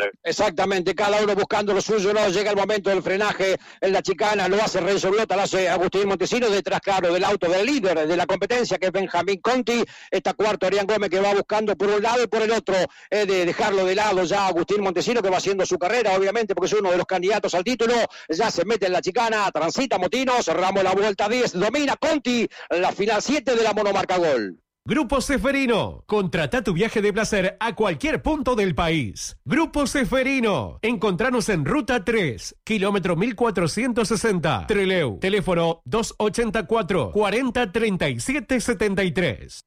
otro. Exactamente, cada uno buscando lo suyo, no llega el momento del frenaje en la chicana, lo hace Renzo Blota, lo hace Agustín Montesino, detrás, claro, del auto del líder de la competencia, que es Benjamín Conti. Está cuarto Arián Gómez, que va buscando por un lado y por el otro, de dejarlo de lado ya Agustín Montesino, que va haciendo su carrera, obviamente, porque es uno de los candidatos al título. Ya se mete en la chicana, transita Motino, cerramos la vuelta 10, domina Conti, la final 7 de la monomarca Gol. Grupo Seferino, contrata tu viaje de placer a cualquier punto del país. Grupo Seferino, encontranos en Ruta 3, kilómetro 1460, Trelew, teléfono 284 40 37 73.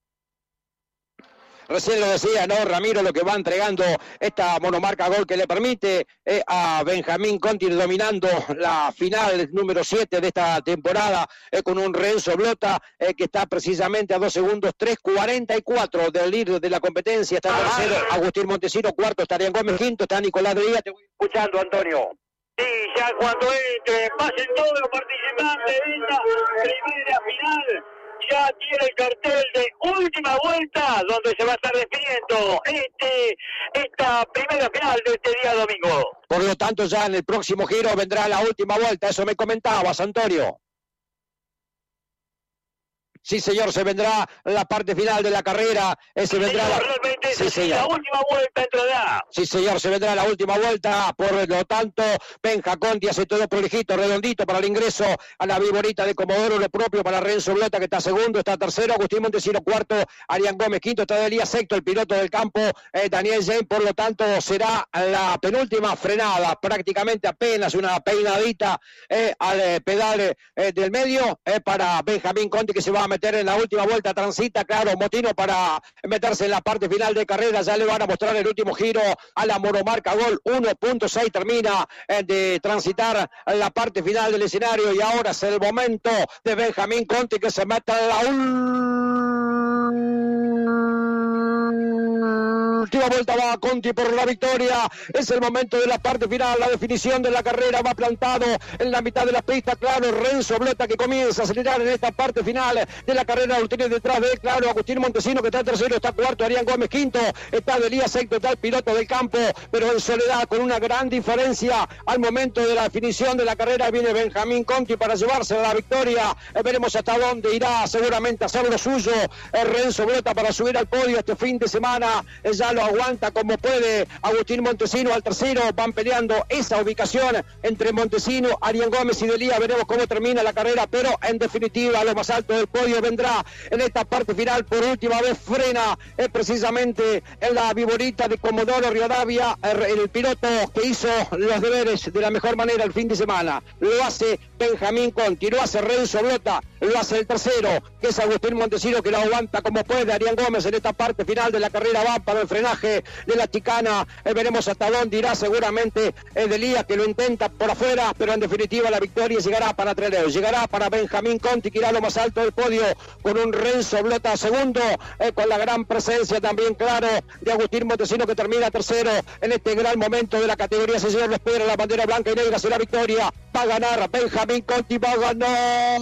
Recién lo decía, ¿no, Ramiro? Lo que va entregando esta monomarca Gol, que le permite a Benjamín Conti dominando la final número 7 de esta temporada, con un Renzo Blota que está precisamente a 2 segundos, 3:44 del líder de la competencia. Está tercero Agustín Montesino, cuarto está Arián Gómez, quinto está Nicolás Díaz. Te voy escuchando, Antonio. Sí, ya cuando pasen todos los participantes de esta primera final, ya tiene el cartel de última vuelta, donde se va a estar definiendo esta primera final de este día domingo. Por lo tanto, ya en el próximo giro vendrá la última vuelta, eso me comentabas, Antonio. Sí, señor, se vendrá la parte final de la carrera. Se vendrá la última vuelta entrará. Sí, señor, se vendrá la última vuelta. Por lo tanto, Benja Conti hace todo prolijito, redondito para el ingreso a la viborita de Comodoro. Lo propio para Renzo Blota, que está segundo, está tercero. Agustín Montesino, cuarto. Arián Gómez, quinto. Está Delía, sexto. El piloto del campo, Daniel James. Por lo tanto, será la penúltima frenada. Prácticamente apenas una peinadita al pedal del medio para Benjamín Conti, que se va a meter en la última vuelta. Transita, claro, Motino para meterse en la parte final de carrera. Ya le van a mostrar el último giro a la monomarca Gol. 1.6 termina de transitar la parte final del escenario, y ahora es el momento de Benjamín Conti, que se mete en la última vuelta. Va Conti por la victoria. Es el momento de la parte final, la definición de la carrera. Va plantado en la mitad de la pista, claro, Renzo Blota, que comienza a acelerar en esta parte final de la carrera. Lo tiene detrás de él, claro, Agustín Montesino, que está tercero, está cuarto Arián Gómez, quinto está Delía, sexto está el piloto del campo, pero en soledad, con una gran diferencia al momento de la definición de la carrera. Viene Benjamín Conti para llevarse la victoria. Veremos hasta dónde irá, seguramente a hacer lo suyo Renzo Blota para subir al podio este fin de semana. Ya lo aguanta como puede Agustín Montesino al tercero. Van peleando esa ubicación entre Montesino, Arián Gómez y Delía. Veremos cómo termina la carrera, pero en definitiva lo más alto del podio vendrá en esta parte final. Por última vez frena precisamente en la viborita de Comodoro Rivadavia el piloto que hizo los deberes de la mejor manera el fin de semana. Lo hace Benjamín Conti, lo hace Renzo Blota, lo hace el tercero, que es Agustín Montesino, que lo aguanta como puede. Arián Gómez en esta parte final de la carrera va para el frenaje de la chicana. Veremos hasta dónde irá, seguramente Delía, que lo intenta por afuera, pero en definitiva la victoria llegará para Trelew, llegará para Benjamín Conti, que irá a lo más alto del podio con un Renzo Blota segundo, con la gran presencia también, claro, de Agustín Montesino, que termina tercero en este gran momento de la categoría. Si señor, lo espera la bandera blanca y negra, será victoria. Va a ganar Benjamín Conti, va a ganar.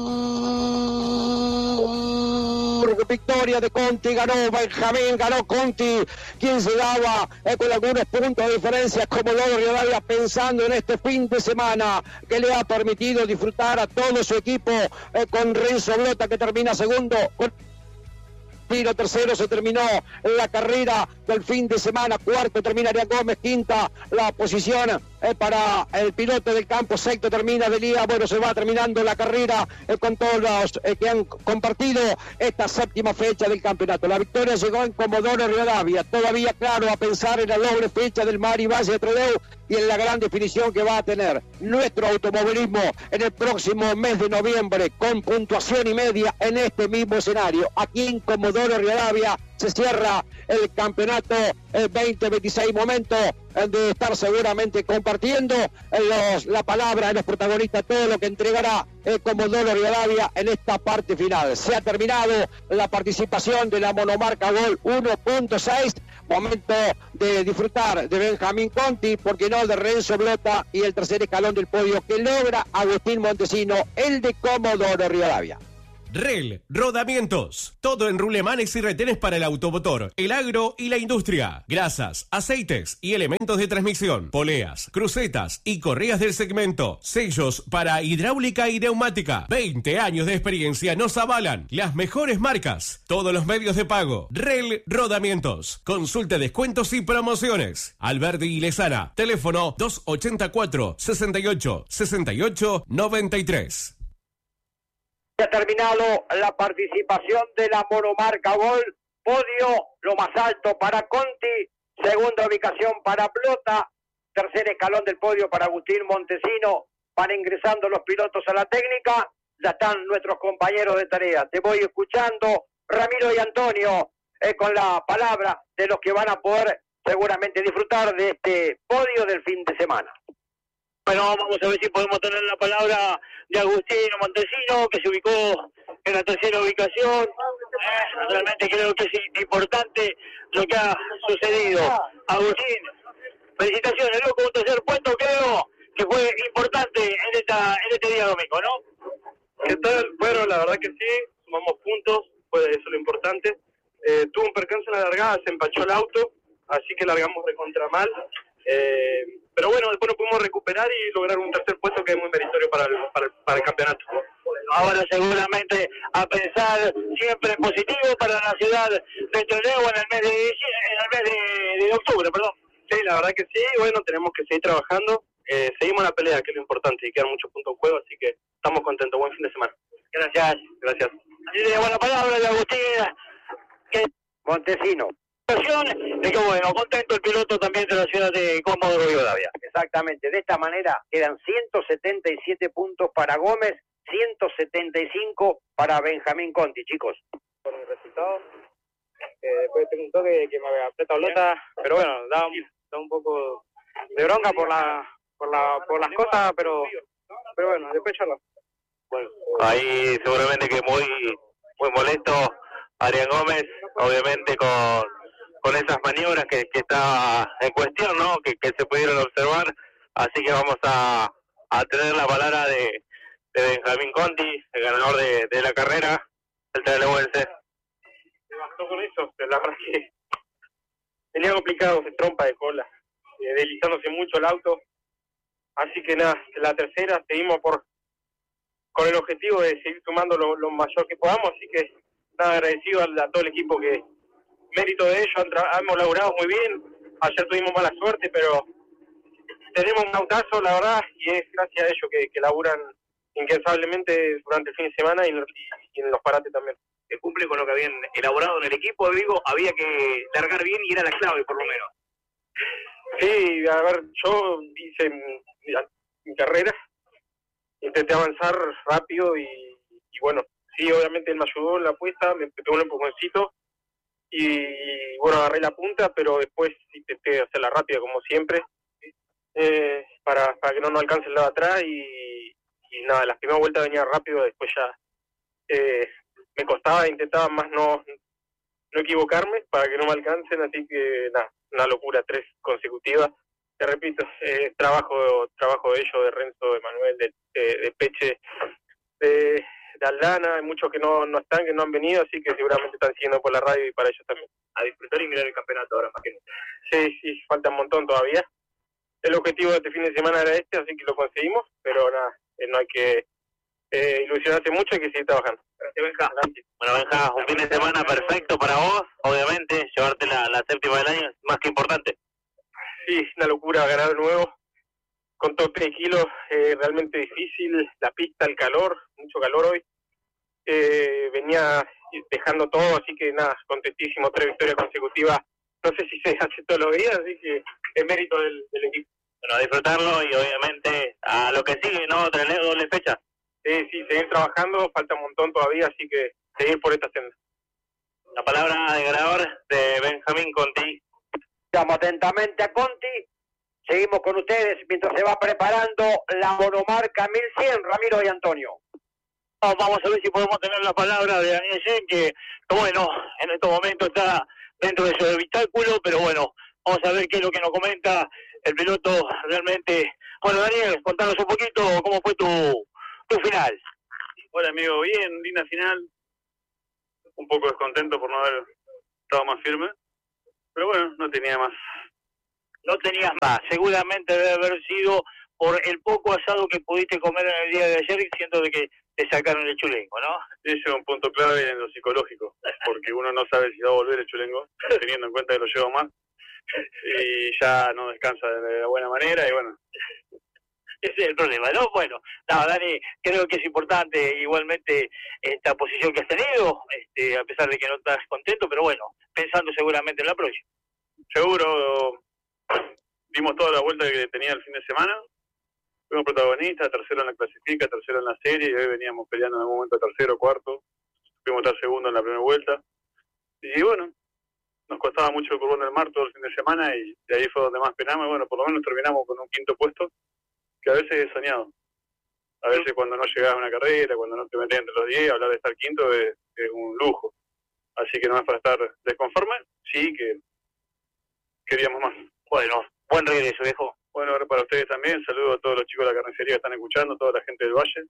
Victoria de Conti, ganó Benjamín, ganó Conti, quien se daba con algunos puntos de diferencia Comodoro Rivadavia, pensando en este fin de semana que le ha permitido disfrutar a todo su equipo, con Renzo Blota, que termina segundo, tiro tercero. Se terminó la carrera del fin de semana. Cuarto termina Arián Gómez, quinta la posición para el piloto del campo, sexto termina Delía. Bueno, se va terminando la carrera con todos los que han compartido esta séptima fecha del campeonato. La victoria llegó en Comodoro Rivadavia, todavía, claro, a pensar en la doble fecha del Mar y Valle de Trelew y en la gran definición que va a tener nuestro automovilismo en el próximo mes de noviembre, con puntuación y media en este mismo escenario. Aquí en Comodoro Rivadavia se cierra el campeonato 2026, momento de estar seguramente compartiendo la palabra de los protagonistas, todo lo que entregará Comodoro Rivadavia en esta parte final. Se ha terminado la participación de la monomarca Gol 1.6, momento de disfrutar de Benjamín Conti, porque no de Renzo Blota, y el tercer escalón del podio que logra Agustín Montesino, el de Comodoro Rivadavia. REL Rodamientos. Todo en rulemanes y retenes para el automotor, el agro y la industria. Grasas, aceites y elementos de transmisión. Poleas, crucetas y correas del segmento. Sellos para hidráulica y neumática. 20 años de experiencia nos avalan. Las mejores marcas. Todos los medios de pago. REL Rodamientos. Consulte descuentos y promociones. Alberdi y Lezana. Teléfono 284 68 68 93. Ha terminado la participación de la monomarca Gol. Podio, lo más alto para Conti. Segunda ubicación para Blota. Tercer escalón del podio para Agustín Montesino. Van ingresando los pilotos a la técnica. Ya están nuestros compañeros de tarea. Te voy escuchando, Ramiro y Antonio, con la palabra de los que van a poder seguramente disfrutar de este podio del fin de semana. Bueno, vamos a ver si podemos tener la palabra de Agustín Montesino, que se ubicó en la tercera ubicación. Realmente creo que es importante lo que ha sucedido. Agustín, felicitaciones, loco, un tercer puesto creo que fue importante en este día domingo, ¿no? ¿Qué tal? Bueno, la verdad que sí, sumamos puntos, fue eso lo importante. Tuvo un percance en la largada, se empachó el auto, así que largamos de contra mal. Pero bueno, después nos pudimos recuperar y lograr un tercer puesto que es muy meritorio para el campeonato. Ahora seguramente a pensar siempre en positivo para la ciudad de Trelew en el mes de octubre, perdón. Sí, la verdad que sí, bueno, tenemos que seguir trabajando. Seguimos la pelea, que es lo importante, y quedan muchos puntos en juego, así que estamos contentos. Buen fin de semana. Gracias. Gracias. Así de buena palabra de Agustín Montesino. De que bueno, contento el piloto también de la ciudad de Comodoro Rivadavia. Exactamente, de esta manera quedan 177 puntos para Gómez, 175 para Benjamín Conti, chicos. Por el resultado, después tengo un toque que me aprieta Blota, pero bueno, da un poco de bronca por las cosas, pero bueno, después charlamos. Bueno, ahí seguramente que muy molesto Adrián Gómez, obviamente con esas maniobras que está en cuestión, ¿no? Que se pudieron observar, así que vamos a tener la palabra de Benjamín Conti, el ganador de la carrera, el trelewense. Se bastó con eso, la verdad que tenía complicado, se trompa de cola, deslizándose mucho el auto, así que nada, la tercera seguimos con el objetivo de seguir sumando lo mayor que podamos, así que nada, agradecido a todo el equipo que mérito de ellos, hemos laburado muy bien. Ayer tuvimos mala suerte, pero tenemos un autazo, la verdad, y es gracias a ellos que laburan incansablemente durante el fin de semana y en los parates también. Se cumple con lo que habían elaborado en el equipo, digo, había que largar bien y era la clave, por lo menos. Sí, a ver, yo hice mi carrera, intenté avanzar rápido y bueno, sí, obviamente él me ayudó en la apuesta, me pegó un empujoncito, y bueno, agarré la punta, pero después intenté hacerla rápida como siempre, para que no nos alcance el lado de atrás y nada, las primeras vueltas venía rápido, después ya me costaba, intentaba más no equivocarme para que no me alcancen, así que nada, una locura, 3 consecutivas. Te repito, trabajo de ellos, de Renzo, de Manuel, de Peche, de Aldana, hay muchos que no están, que no han venido, así que seguramente están siguiendo por la radio y para ellos también. A disfrutar y mirar el campeonato ahora, más que nunca. Sí, falta un montón todavía. El objetivo de este fin de semana era este, así que lo conseguimos, pero nada, no hay que ilusionarse mucho, hay que seguir trabajando. Gracias, Benja. Bueno, Benja, un fin de semana perfecto para vos, obviamente, llevarte la séptima del año es más que importante. Sí, una locura ganar de nuevo, con todos 3 kilos, realmente difícil, la pista, el calor, mucho calor hoy. Venía dejando todo, así que nada, contentísimo, 3 victorias consecutivas. No sé si se hace todos los días, así que es mérito del equipo. Bueno, a disfrutarlo y obviamente a lo que sigue, ¿no? Trelew, doble fecha. Sí, seguir trabajando, falta un montón todavía, así que seguir por esta senda. La palabra de ganador de Benjamín Conti. Estamos atentamente a Conti. Seguimos con ustedes mientras se va preparando la monomarca 1100, Ramiro y Antonio. Vamos a ver si podemos tener la palabra de Daniel Yen, que bueno, en estos momentos está dentro de su habitáculo, pero bueno, vamos a ver qué es lo que nos comenta el piloto realmente. Bueno, Daniel, contanos un poquito cómo fue tu final. Hola amigo, bien, linda final. Un poco descontento por no haber estado más firme. Pero bueno, no tenía más. No tenías más. Seguramente debe haber sido por el poco asado que pudiste comer en el día de ayer y siento de que te sacaron el chulengo, ¿no? Ese es un punto clave en lo psicológico. Porque uno no sabe si va a volver el chulengo, teniendo en cuenta que lo llevo más. Y ya no descansa de la buena manera y bueno. Ese es el problema, ¿no? Bueno, no, Dani, creo que es importante igualmente esta posición que has tenido, a pesar de que no estás contento, pero bueno, pensando seguramente en la próxima. Seguro dimos toda la vuelta que tenía el fin de semana. Fuimos protagonistas, tercero en la clasifica, tercero en la serie, y hoy veníamos peleando en algún momento tercero, cuarto. Fuimos a estar segundo en la primera vuelta. Y bueno, nos costaba mucho el Curbón del Mar todo el fin de semana y de ahí fue donde más penamos. Y bueno, por lo menos terminamos con un quinto puesto, que a veces he soñado. A veces cuando no llegás a una carrera, cuando no te metes entre los 10, hablar de estar quinto es un lujo. Así que no es para estar desconforme, sí que queríamos más. Bueno, buen regreso, viejo. Bueno, ahora para ustedes también, saludo a todos los chicos de la carnicería que están escuchando, toda la gente del Valle,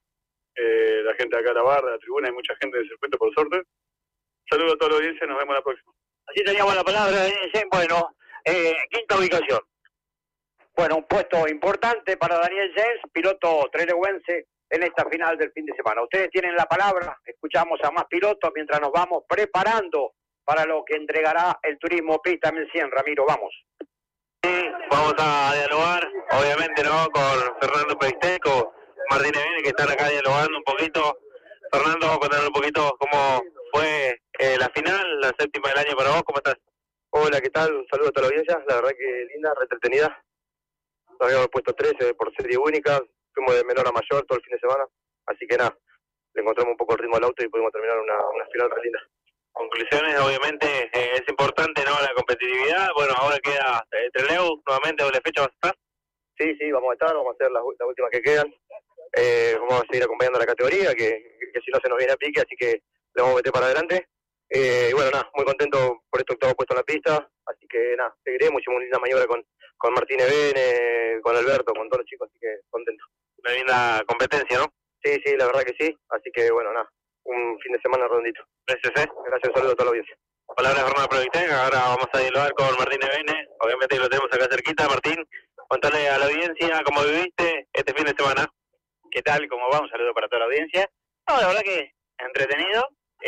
la gente de acá de la barra, de la tribuna, hay mucha gente del circuito por suerte. Saludo a toda la audiencia, nos vemos la próxima. Así teníamos la palabra, bueno, quinta ubicación. Bueno, un puesto importante para Daniel Jens, piloto trelewense en esta final del fin de semana. Ustedes tienen la palabra, escuchamos a más pilotos mientras nos vamos preparando para lo que entregará el Turismo Pista 1100. Ramiro, vamos. Sí, vamos a dialogar, obviamente, ¿no? Con Fernando Peisteco, Martín Evene, que están acá dialogando un poquito. Fernando, vamos a contar un poquito cómo fue la final, la séptima del año para vos, ¿cómo estás? Hola, ¿qué tal? Un saludo a toda la audiencia, la verdad que linda, re entretenida. Nos habíamos puesto 13 por serie única, fuimos de menor a mayor todo el fin de semana, así que nada, le encontramos un poco el ritmo al auto y pudimos terminar una final re linda. Conclusiones, obviamente, es importante, ¿no? La competitividad. Bueno, ahora queda Trelew, nuevamente doble fecha, ¿vas a estar? Sí, vamos a estar, vamos a hacer las últimas que quedan. Vamos a seguir acompañando a la categoría, que si no se nos viene a pique, así que le vamos a meter para adelante. Y bueno, nada, muy contento por este octavo puesto en la pista, así que nada, seguiremos, hicimos una linda maniobra con Martín Evene, con Alberto, con todos los chicos, así que contento. Una linda competencia, ¿no? Sí, la verdad que sí, así que bueno, nada, un fin de semana redondito. Gracias, Gracias, un saludo a toda la audiencia. Palabras de Fernando Provitec, ahora vamos a dialogar con Martín Evene, obviamente lo tenemos acá cerquita. Martín, contale a la audiencia cómo viviste este fin de semana. ¿Qué tal? ¿Cómo va? Un saludo para toda la audiencia. No, la verdad que entretenido.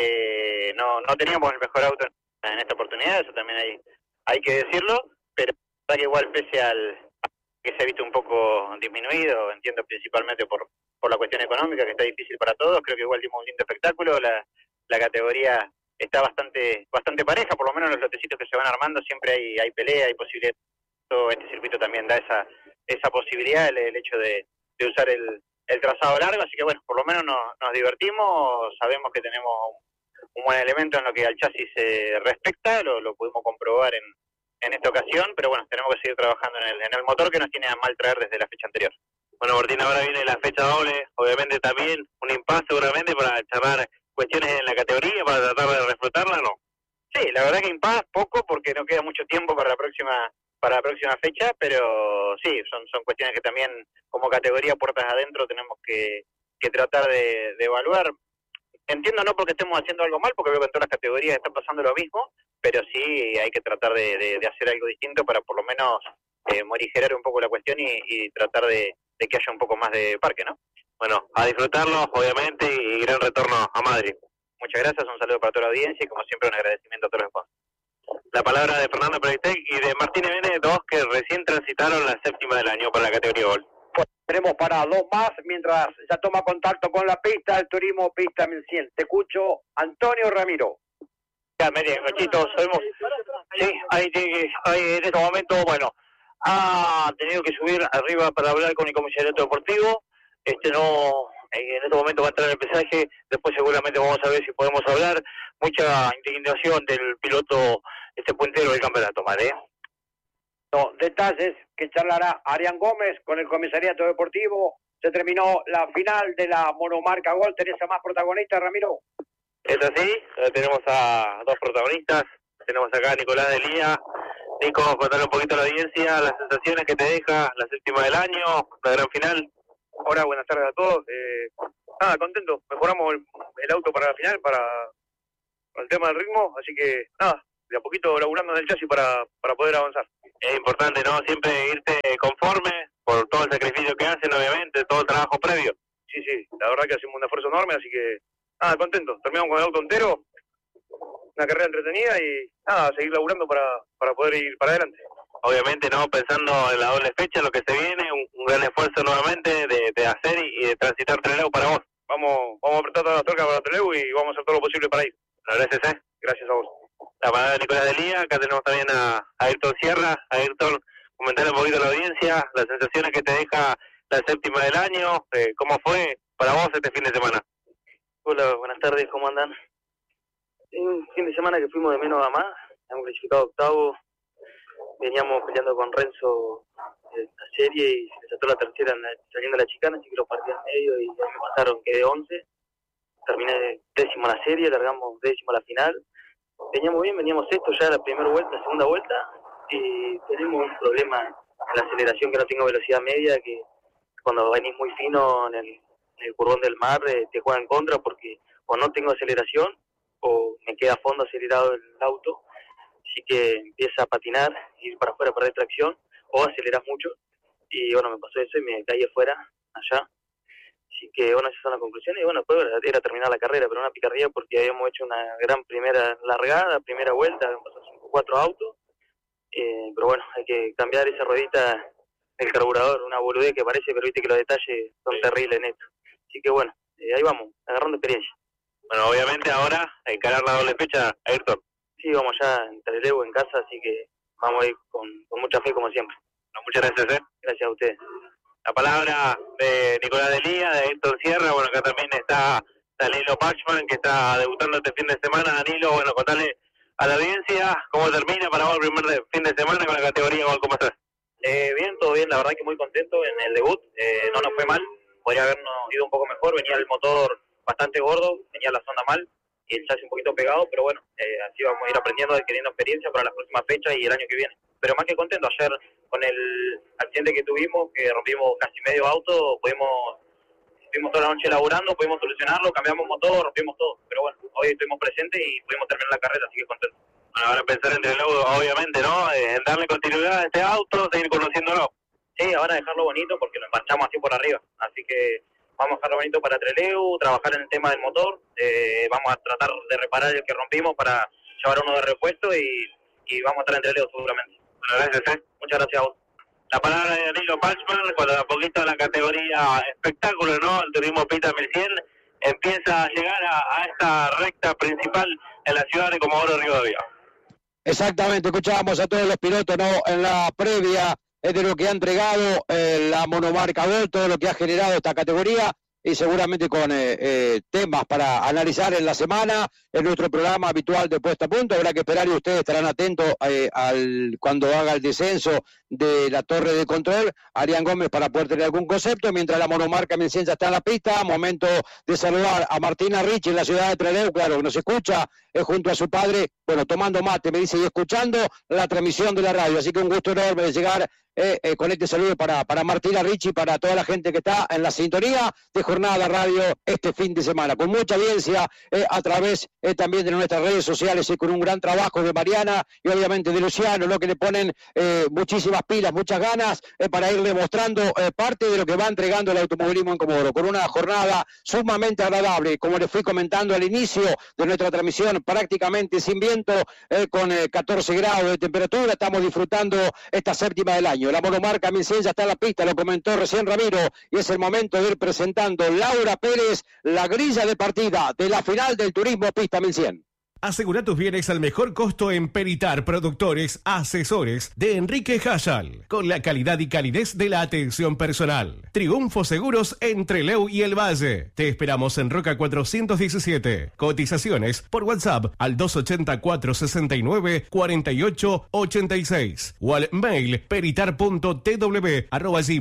No teníamos el mejor auto en esta oportunidad, eso también hay que decirlo, pero la verdad que igual pese al que se ha visto un poco disminuido, entiendo principalmente por la cuestión económica, que está difícil para todos, creo que igual dimos un lindo espectáculo, la categoría está bastante pareja, por lo menos en los lotecitos que se van armando siempre hay pelea, hay posibilidad. Este circuito también da esa posibilidad, el hecho de usar el trazado largo, así que bueno, por lo menos nos divertimos, sabemos que tenemos un buen elemento en lo que al chasis se respecta, lo pudimos comprobar en esta ocasión, pero bueno, tenemos que seguir trabajando en el motor que nos tiene a mal traer desde la fecha anterior. Bueno, Martín, ahora viene la fecha doble, obviamente también un impasse seguramente para charlar cuestiones en la categoría, para tratar de reflotarla, ¿no? Sí, la verdad que impasse poco porque no queda mucho tiempo para la próxima fecha, pero sí, son cuestiones que también como categoría puertas adentro tenemos que tratar de evaluar. Entiendo no porque estemos haciendo algo mal, porque veo que en todas las categorías está pasando lo mismo, pero sí hay que tratar de hacer algo distinto para por lo menos morigerar un poco la cuestión y tratar de que haya un poco más de parque, ¿no? Bueno, a disfrutarlo, obviamente, y gran retorno a Madrid. Muchas gracias, un saludo para toda la audiencia y como siempre un agradecimiento a todos los sponsors. La palabra de Fernando Provitec y de Martín Evene, dos que recién transitaron la séptima del año para la categoría Gol. Pues tenemos para dos más mientras ya toma contacto con la pista, el Turismo Pista 1100. Te escucho, Antonio Ramiro. Ya, miren, Cochito, sabemos, sí, hay en este momento, bueno, ha tenido que subir arriba para hablar con el comisariato deportivo, en este momento va a entrar el pesaje, después seguramente vamos a ver si podemos hablar, mucha indignación del piloto puntero del campeonato, ¿vale? No, detalles que charlará Arián Gómez con el comisariato deportivo. Se terminó la final de la monomarca Gol. ¿Tenés a más protagonistas, Ramiro? Es así, tenemos a dos protagonistas, tenemos acá a Nicolás de Lía. Nico, contarle un poquito a la audiencia, las sensaciones que te deja la séptima del año, la gran final. Hola, buenas tardes a todos. nada, contento. Mejoramos el auto para la final, para el tema del ritmo, así que nada, de a poquito laburando en el chasis para poder avanzar. Es importante, ¿no? Siempre irte conforme por todo el sacrificio que hacen, obviamente, todo el trabajo previo. Sí, la verdad que hacemos un esfuerzo enorme, así que nada, contento. Terminamos con el auto entero, una carrera entretenida y nada, seguir laburando para poder ir para adelante. Obviamente, ¿no? Pensando en la doble fecha, lo que se viene, un gran esfuerzo nuevamente de hacer y de transitar Trelew para vos. Vamos a apretar todas las tuercas para Trelew y vamos a hacer todo lo posible para ir. Gracias, Gracias a vos. La palabra de Nicolás Delía, acá tenemos también a Ayrton Sierra. Ayrton, comentar un poquito a la audiencia, las sensaciones que te deja la séptima del año, ¿cómo fue para vos este fin de semana? Hola, buenas tardes, ¿cómo andan? Un fin de semana que fuimos de menos a más, hemos clasificado octavo, veníamos peleando con Renzo en la serie y se saltó la tercera saliendo de la chicana, así que lo partí en medio y me pasaron, quedé 11, terminé décimo la serie, largamos décimo la final, veníamos bien, veníamos sexto ya la primera vuelta, segunda vuelta, y tenemos un problema en la aceleración, que no tengo velocidad media, que cuando venís muy fino en el curvón del mar te juega en contra porque o no tengo aceleración o me queda a fondo acelerado el auto, así que empieza a patinar, ir para afuera, perder tracción, o aceleras mucho, y bueno, me pasó eso y me caí afuera, allá, así que bueno, esas son las conclusiones, y bueno, después era terminar la carrera, pero una picardía porque habíamos hecho una gran primera largada, primera vuelta, habíamos pasado 5-4 autos, pero bueno, hay que cambiar esa ruedita del carburador, una boludez que parece, pero viste que los detalles son terribles en esto, así que bueno, ahí vamos, agarrando experiencia. Bueno, obviamente ahora encarar la doble fecha, Ayrton. Sí, vamos ya en Trelew, en casa, así que vamos a ir con mucha fe como siempre. Bueno, muchas gracias, Gracias a ustedes. La palabra de Nicolás Delía, de Ayrton Sierra. Bueno, acá también está Danilo Pachman, que está debutando este fin de semana. Danilo, bueno, contale a la audiencia cómo termina para vos el primer fin de semana con la categoría, ¿cómo estás? Bien, todo bien, la verdad que muy contento en el debut, no nos fue mal, podría habernos ido un poco mejor, venía el motor bastante gordo, venía la sonda mal y el chasis un poquito pegado, pero bueno, así vamos a ir aprendiendo, adquiriendo experiencia para las próximas fechas y el año que viene. Pero más que contento, ayer con el accidente que tuvimos, que rompimos casi medio auto, estuvimos toda la noche laburando, pudimos solucionarlo, cambiamos motor, rompimos todo, pero bueno, hoy estuvimos presentes y pudimos terminar la carrera, así que contento. Bueno, ahora pensar en Trelew, obviamente, ¿no? En darle continuidad a este auto, seguir conociéndolo. Sí, ahora dejarlo bonito porque lo empanchamos así por arriba, así que vamos a dejarlo bonito para Trelew, trabajar en el tema del motor, vamos a tratar de reparar el que rompimos para llevar uno de repuesto y vamos a estar en Trelew seguramente. Bueno, gracias, Muchas gracias a vos. La palabra de Danilo Pachman, cuando a poquito la categoría espectáculo, ¿no? El turismo Pista 1100 empieza a llegar a esta recta principal en la ciudad de Comodoro Rivadavia. Exactamente, escuchábamos a todos los pilotos, ¿no? En la previa de lo que ha entregado la monomarca Gol, todo lo que ha generado esta categoría, y seguramente con temas para analizar en la semana, en nuestro programa habitual de Puesta a Punto. Habrá que esperar y ustedes estarán atentos cuando haga el descenso de la torre de control, Arián Gómez, para poder tener algún concepto, mientras la monomarca Mencenza está en la pista. Momento de saludar a Martina Ricci en la ciudad de Trelew, claro, que nos escucha junto a su padre, bueno, tomando mate, me dice, y escuchando la transmisión de la radio, así que un gusto enorme de llegar con este saludo para Martina Ricci, para toda la gente que está en la sintonía de Jornada Radio este fin de semana, con mucha audiencia a través también de nuestras redes sociales y con un gran trabajo de Mariana y obviamente de Luciano, lo que le ponen muchísimas pilas, muchas ganas para irle mostrando parte de lo que va entregando el automovilismo en Comodoro, con una jornada sumamente agradable, como les fui comentando al inicio de nuestra transmisión, prácticamente sin viento, con 14 grados de temperatura. Estamos disfrutando esta séptima del año. La monomarca Mencenza está en la pista, lo comentó recién Ramiro, y es el momento de ir presentando Laura Pérez, la grilla de partida de la final del Turismo Pista 1100. Asegura tus bienes al mejor costo en Peritar Productores Asesores de Enrique Hayal, con la calidad y calidez de la atención personal. Triunfo Seguros en Trelew y El Valle. Te esperamos en Roca 417. Cotizaciones por WhatsApp al 284-69-4886 o al mail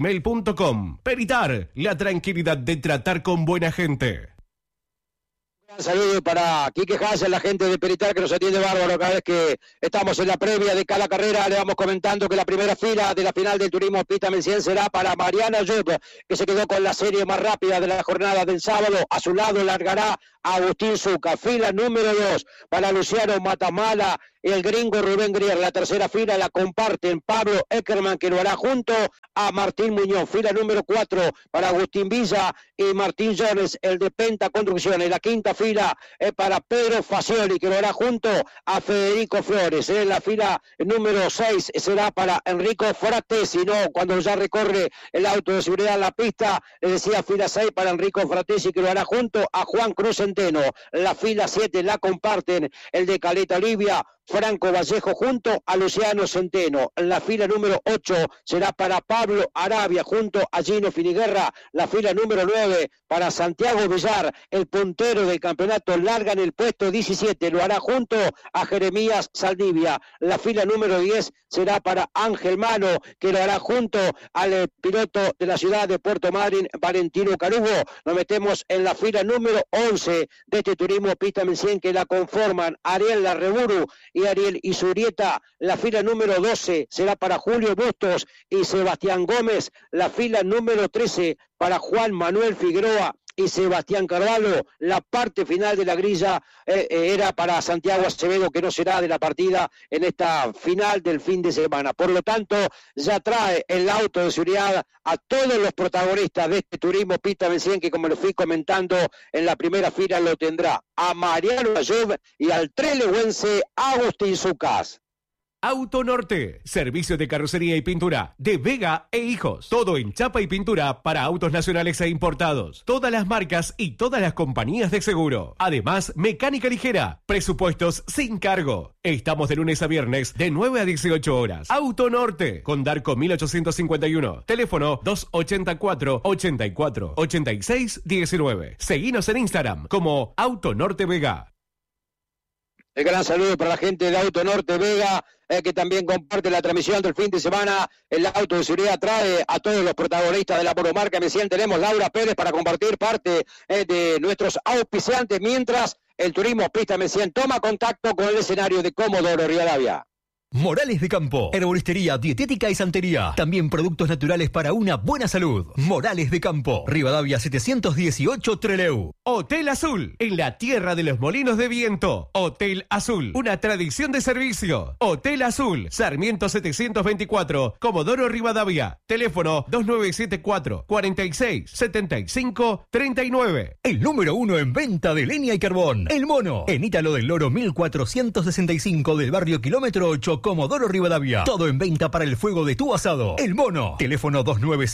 peritar.tw@gmail.com. Peritar, la tranquilidad de tratar con buena gente. Un saludo para Quique Hassel, la gente de Peritar que nos atiende bárbaro cada vez que estamos en la previa de cada carrera. Le vamos comentando que la primera fila de la final del Turismo Pista Mencien será para Mariano Ayub, que se quedó con la serie más rápida de la jornada del sábado. A su lado largará Agustín Zucca. Fila número 2 para Luciano Matamala y el gringo Rubén Grier. La tercera fila la comparten Pablo Eckerman, que lo hará junto a Martín Muñoz. Fila número 4 para Agustín Villa y Martín Jones, el de Penta Construcciones. La quinta fila es para Pedro Facioli, que lo hará junto a Federico Flores. En la fila número 6 será para Enrico Fratesi, no, cuando ya recorre el auto de seguridad en la pista, le decía fila 6 para Enrico Fratesi, que lo hará junto a Juan Cruz Centeno. La fila 7 la comparten el de Caleta Olivia, Franco Vallejo junto a Luciano Centeno. La fila número 8 será para Pablo Arabia junto a Gino Finiguerra. La fila número 9 para Santiago Villar, el puntero del campeonato, larga en el puesto 17. Lo hará junto a Jeremías Saldivia. La fila número 10 será para Ángel Mano, que lo hará junto al piloto de la ciudad de Puerto Madryn, Valentino Carugo. Nos metemos en la fila número 11 de este Turismo Pista Mencien, que la conforman Ariel Larreburu y Ariel Isurieta. La fila número 12 será para Julio Bustos y Sebastián Gómez. La fila número 13 para Juan Manuel Figueroa y Sebastián Carvalho. La parte final de la grilla era para Santiago Acevedo, que no será de la partida en esta final del fin de semana. Por lo tanto, ya trae el auto de seguridad a todos los protagonistas de este Turismo Pista Mencien, que como lo fui comentando en la primera fila lo tendrá a Mariano Ayub y al trelewense Agustín Zucca. Auto Norte, servicio de carrocería y pintura de Vega e Hijos. Todo en chapa y pintura para autos nacionales e importados. Todas las marcas y todas las compañías de seguro. Además, mecánica ligera, presupuestos sin cargo. Estamos de lunes a viernes de 9 a 18 horas. Auto Norte, con Darco 1851. Teléfono 284-84-86-19. Seguinos en Instagram como Auto Norte Vega. El gran saludo para la gente de Auto Norte Vega, que también comparte la transmisión del fin de semana. El auto de seguridad trae a todos los protagonistas de la monomarca Mencien. Tenemos Laura Pérez para compartir parte de nuestros auspiciantes, mientras el Turismo Pista Mencien toma contacto con el escenario de Comodoro Rivadavia. Morales de Campo, herboristería, dietética y santería. También productos naturales para una buena salud. Morales de Campo, Rivadavia 718 Trelew. Hotel Azul, en la tierra de los molinos de viento. Hotel Azul, una tradición de servicio. Hotel Azul, Sarmiento 724, Comodoro Rivadavia. Teléfono 2974 46 75 39. El número 1 en venta de leña y carbón. El Mono, en Ítalo del Loro 1465 del barrio Kilómetro 8, Comodoro Rivadavia. Todo en venta para el fuego de tu asado. El Mono. Teléfono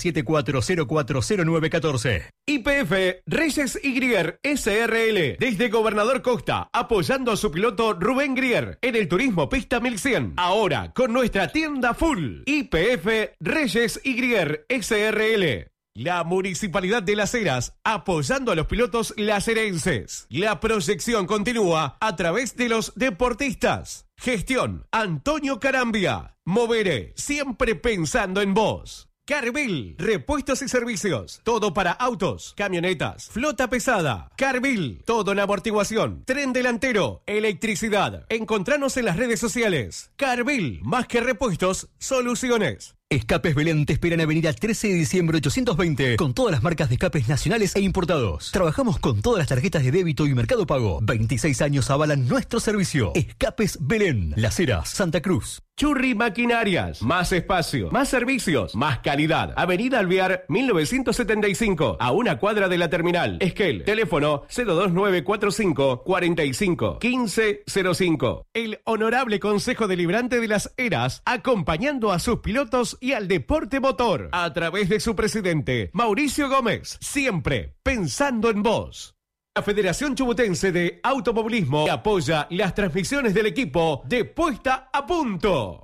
2974040914. YPF Reyes y Grier SRL. Desde Gobernador Costa, apoyando a su piloto Rubén Grier en el Turismo Pista 1100. Ahora con nuestra tienda full. YPF Reyes y Grier SRL. La Municipalidad de Las Heras, apoyando a los pilotos lacerenses. La proyección continúa a través de los deportistas. Gestión, Antonio Carambia. Moveré, siempre pensando en vos. Carvil, repuestos y servicios. Todo para autos, camionetas, flota pesada. Carvil, todo en amortiguación, tren delantero, electricidad. Encontranos en las redes sociales. Carvil, más que repuestos, soluciones. Escapes Belén te espera en Avenida 13 de diciembre 820 con todas las marcas de escapes nacionales e importados. Trabajamos con todas las tarjetas de débito y Mercado Pago. 26 años avalan nuestro servicio. Escapes Belén, Las Heras, Santa Cruz. Churri Maquinarias, más espacio, más servicios, más calidad. Avenida Alvear 1975, a una cuadra de la terminal. Esquel, teléfono 02945 45 1505. El Honorable Consejo Deliberante de Las Heras, acompañando a sus pilotos y al deporte motor, a través de su presidente, Mauricio Gómez, siempre pensando en vos. La Federación Chubutense de Automovilismo apoya las transmisiones del equipo de Puesta a Punto.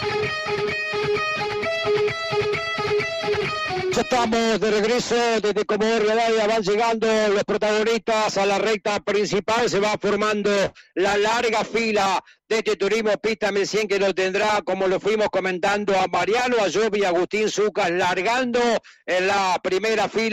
Ya estamos de regreso desde Comodoro Rivadavia. Van llegando los protagonistas a la recta principal. Se va formando la larga fila de este Turismo Pista Mencien, que lo tendrá, como lo fuimos comentando, a Mariano Ayub y Agustín Zucca largando en la primera fila.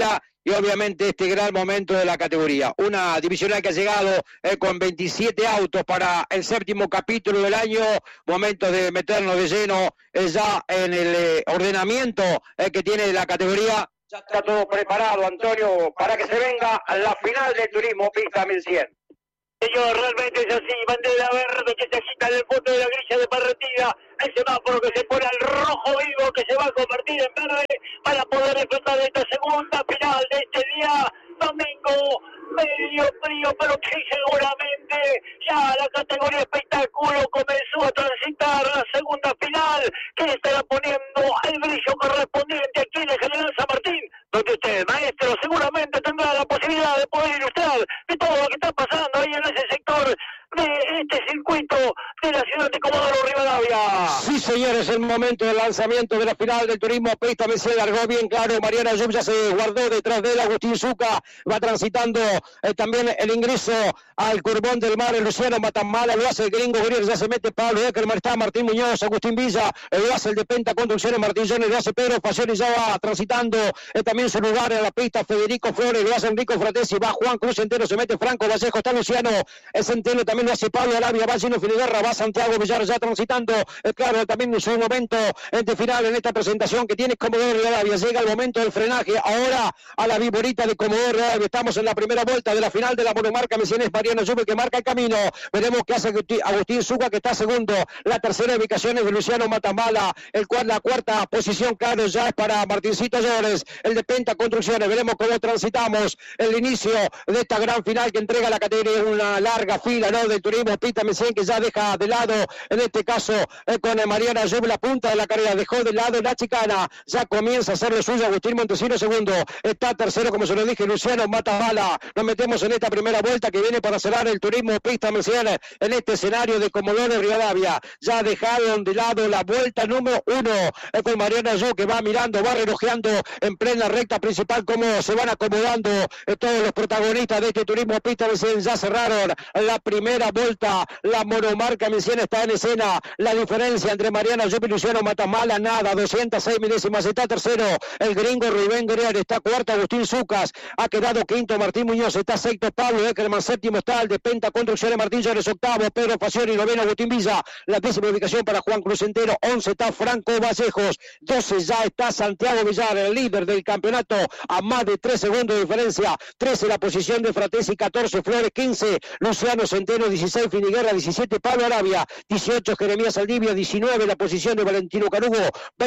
y obviamente este gran momento de la categoría. Una divisional que ha llegado con 27 autos para el séptimo capítulo del año, momento de meternos de lleno ya en el ordenamiento que tiene la categoría. Ya está todo preparado, Antonio, para que se venga a la final del Turismo Pista 1100. Señor, realmente es así, bandera verde que se agita en el fondo de la grilla de partida, el semáforo que se pone al rojo vivo, que se va a convertir en verde para poder disfrutar de esta segunda final de este día domingo, medio frío, pero que seguramente ya la categoría espectáculo comenzó a transitar la segunda final, que estará poniendo el brillo correspondiente aquí en el General San Martín, donde usted, maestro, seguramente tendrá la posibilidad de poder ilustrar de todo lo que está pasando ahí en ese sector de este circuito de la ciudad de Comodoro Rivadavia. Sí, señores, el momento del lanzamiento de la final del Turismo Pista me se largó bien claro. Mariana Yup ya se guardó detrás de él. Agustín Zucca va transitando también el ingreso al Curbón del Mar. Luciano Matamala lo hace el Gringo Grier, ya se mete Pablo Eckerman, está Martín Muñoz, Agustín Villa, lo hace el de Penta Conducciones, Martín Jones, lo hace Pedro Facioli, ya va transitando también su lugar en la pista. Federico Flores, lo hace Enrico Fratesi, va Juan Cruz Centeno, se mete Franco Vallejo, está Luciano Centeno, también lo hace Pablo Arabia, va Gino Filiberra, va Santiago Villar ya transitando, claro, también en su momento de final en esta presentación que tiene Comodoro Rivadavia. Llega el momento del frenaje ahora a la Viborita de Comodoro Rivadavia. Estamos en la primera vuelta de la final de la monomarca Misiones. Mariano Yupe que marca el camino, veremos qué hace Agustín Zucca, que está segundo. La tercera ubicación es de Luciano Matamala, la cuarta posición, claro, ya es para Martincito Llores, el de Penta Construcciones. Veremos cómo transitamos el inicio de esta gran final que entrega la categoría, una larga fila, ¿no?, del Turismo Pista 1100, que ya deja de lado, en este caso con Mariana Yupe, la punta de la carrera, dejó de lado la chicana, ya comienza a hacerle suyo Agustín Montesino segundo, está tercero, como se lo dije, Luciano Matamala. Nos metemos en esta primera vuelta que viene para cerrar el Turismo Pista 1100 en este escenario de Comodoro Rivadavia. Ya dejaron de lado la vuelta número 1 con Mariana Yupe, que va mirando, va relojeando en plena recta principal cómo se van acomodando todos los protagonistas de este Turismo Pista 1100. Ya cerraron la primera vuelta, la monomarca 1100 está en escena. La diferencia entre Mariana Yupe y Luciano Matamala, nada, 206 milésimas. Está tercero el Gringo Rubén Guerrero, está cuarto Agustín Zucca, ha quedado quinto Martín Muñoz, está sexto Pablo Eckerman, séptimo está el de Penta Construcciones Martín Llores, octavo Pedro Facioli, noveno Agustín Villa, la décima ubicación para Juan Cruz Entero, 11 está Franco Vallejos, 12 ya está Santiago Villar, el líder del campeonato a más de 3 segundos de diferencia, 13 la posición de Fratesi, 14 Flores, 15 Luciano Centeno, 16 Finiguerra, 17 Pablo Arabia, 18 Jeremías Aldivia, 19 la posición de Valentino Carugo,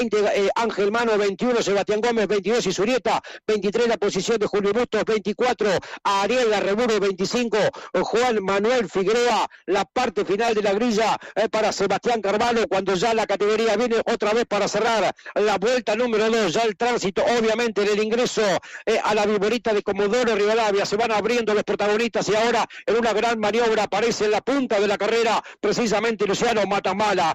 20 Ángel Mano, 21 Sebastián Gómez, 22 Isurieta, 23 la posición de Julio Bustos, 24 Ariel Arreburo, 25 Juan Manuel Figueroa, la parte final de la grilla para Sebastián Carvalho, cuando ya la categoría viene otra vez para cerrar la vuelta número 2, ya el tránsito obviamente en el ingreso a la Viborita de Comodoro Rivadavia, se van abriendo los protagonistas y ahora en una gran maniobra aparece en la punta de la carrera precisamente Luciano Matamala,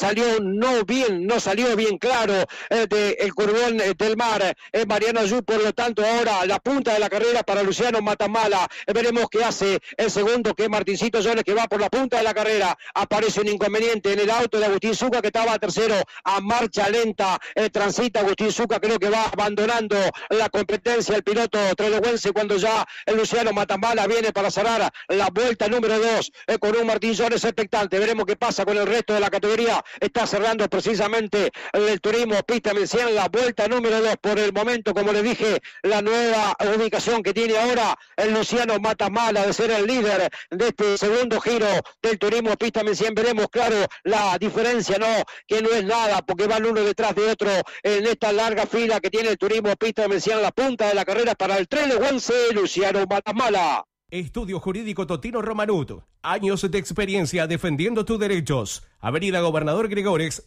no salió bien claro del Curbón del Mar, Mariana Yupe, por lo tanto ahora la punta de la carrera para Luciano Matamala. Veremos qué hace el segundo, que es Martincito Jones, que va por la punta de la carrera. Aparece un inconveniente en el auto de Agustín Zucca, que estaba tercero a marcha lenta, transita Agustín Zucca, creo que va abandonando la competencia el piloto trelewense, cuando ya el Luciano Matamala viene para cerrar la vuelta número 2 con un Martín Jones expectante. Veremos qué pasa con el resto de la categoría. Está cerrando precisamente el Turismo Pista 1100, la vuelta número 2 por el momento, como le dije, la nueva ubicación que tiene ahora el Luciano Matamala de ser el líder de este segundo giro del Turismo Pista 1100. Veremos, claro, la diferencia, ¿no?, que no es nada, porque van uno detrás de otro en esta larga fila que tiene el Turismo Pista 1100. La punta de la carrera para el trelewense Luciano Matamala. Estudio Jurídico Totino Romanut. Años de experiencia defendiendo tus derechos. Avenida Gobernador Gregores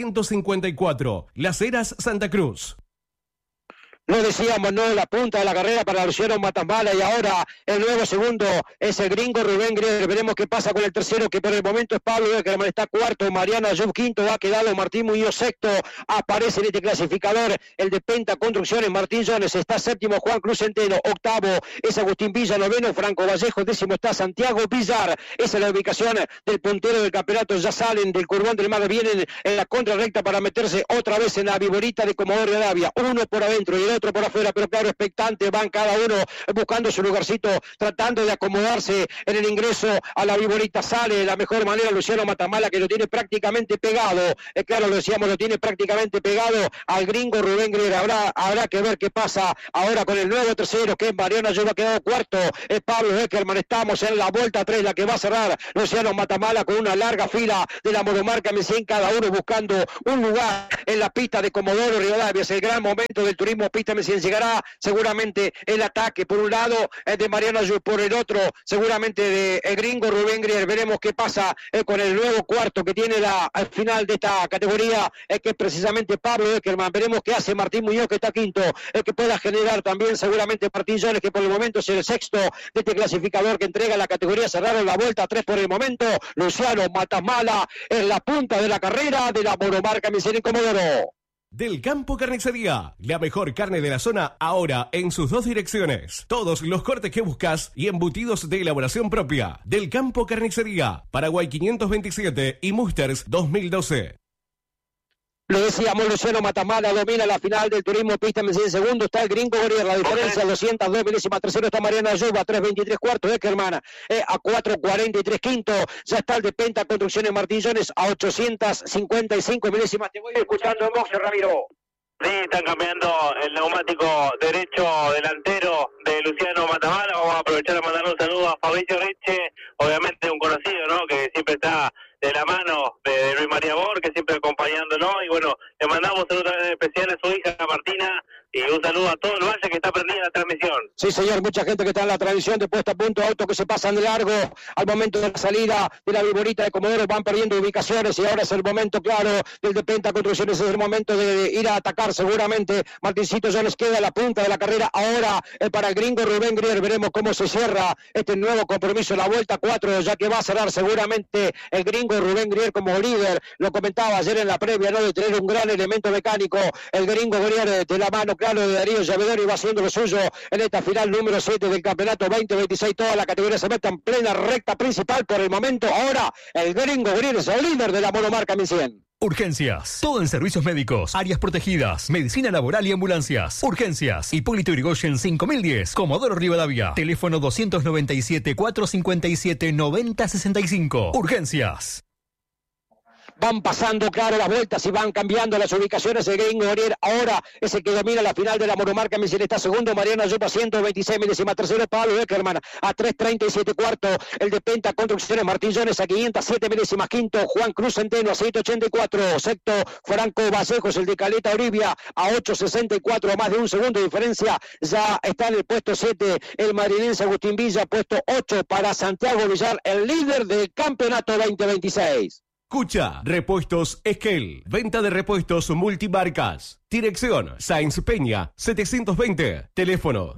754. Las Heras, Santa Cruz. Lo decíamos, ¿no?, la punta de la carrera para Luciano Matamala, y ahora el nuevo segundo es el Gringo Rubén Grier. Veremos qué pasa con el tercero, que por el momento es Pablo Eckerman, está cuarto, Mariana Yupe quinto, ha quedado Martín Muñoz sexto, aparece en este clasificador el de Penta Construcciones Martín Jones, está séptimo Juan Cruz Centeno, octavo es Agustín Villa, noveno Franco Vallejo, décimo está Santiago Villar. Esa es la ubicación del puntero del campeonato. Ya salen del Curbón del Mar, vienen en la contrarrecta para meterse otra vez en la Viborita de Comodoro Rivadavia, uno por adentro y el otro por afuera, pero claro, expectante, van cada uno buscando su lugarcito, tratando de acomodarse en el ingreso a la viborita. Sale de la mejor manera Luciano Matamala, que lo tiene prácticamente pegado, claro, lo decíamos, lo tiene prácticamente pegado al gringo Rubén Grier. Habrá que ver qué pasa ahora con el nuevo tercero, que es Mariano Ayub, ha quedado cuarto, es Pablo Eckerman. Estamos en la vuelta 3, la que va a cerrar Luciano Matamala con una larga fila de la monomarca M100, cada uno buscando un lugar en la pista de Comodoro Rivadavia. Es el gran momento del turismo pista M100. Llegará seguramente el ataque, por un lado de Mariano Ayub, por el otro seguramente de el gringo Rubén Grier. Veremos qué pasa con el nuevo cuarto que tiene al final de esta categoría, que es precisamente Pablo Eckerman. Veremos qué hace Martín Muñoz, que está quinto, que pueda generar también seguramente Martín Jones, que por el momento es el sexto de este clasificador que entrega la categoría. Cerraron la vuelta 3 por el momento. Luciano Matamala en la punta de la carrera de la monomarca M100 en Comodoro. Del Campo Carnicería, la mejor carne de la zona ahora en sus dos direcciones. Todos los cortes que buscas y embutidos de elaboración propia. Del Campo Carnicería, Paraguay 527 y Musters 2012. Lo decíamos, Luciano Matamala domina la final del turismo pista M100. Segundo está el gringo Grier, la diferencia 202 milésimas. Tercero está Mariano Ayub, a 3.23 cuarto Eckerman, a 4.43 quinto. Ya está el de Penta Construcciones Martín Jones a 855 milésimas. Te voy escuchando en boxe, Ramiro. Sí, están cambiando el neumático derecho delantero de Luciano Matamala. Vamos a aprovechar a mandar un saludo a Fabricio Reche, obviamente un conocido, ¿no? Que siempre está de la mano de Luis María Bor, que siempre acompañándonos. Y bueno, le mandamos un saludo especial a su hija Martina y un saludo a todo el valle que está prendida la transmisión. Sí, señor, mucha gente que está en la transmisión de puesta a punto, autos que se pasan de largo al momento de la salida de la viborita de Comodoro, van perdiendo ubicaciones y ahora es el momento, claro, del de Penta Construcciones, es el momento de ir a atacar seguramente. Martincito Jones queda a la punta de la carrera ahora para el gringo Rubén Grier. Veremos cómo se cierra este nuevo compromiso, la vuelta 4, ya que va a cerrar seguramente el gringo Rubén Grier como líder. Lo comentaba ayer en la previa, ¿no?, de tener un gran elemento mecánico, el gringo Grier, de la mano, claro, de Darío Llavedero, y va haciendo lo suyo en esta final número 7 del campeonato 2026. Toda la categoría se mete en plena recta principal por el momento. Ahora el gringo Grier es el líder de la monomarca M100. Urgencias. Todo en servicios médicos, áreas protegidas, medicina laboral y ambulancias. Urgencias. Hipólito Yrigoyen 5010, Comodoro Rivadavia. Teléfono 297-457-9065. Urgencias. Van pasando, claro, las vueltas y van cambiando las ubicaciones. El gringo Grier ahora es el que domina la final de la monomarca M100. Está segundo Mariano Ayub a 126 milésimas. Tercero Pablo Eckerman a 3.37 cuarto. El de Penta Construcciones Martín Jones a 507 milésimas. Quinto Juan Cruz Centeno a 6.84. Sexto Franco Vallejos, el de Caleta Olivia, a 8.64. A más de un segundo de diferencia. Ya está en el puesto 7 el madrilense Agustín Villa. Puesto 8 para Santiago Villar, el líder del campeonato 2026. Escucha, Repuestos Esquel, venta de repuestos multimarcas. Dirección, Sáenz Peña, 720. Teléfono,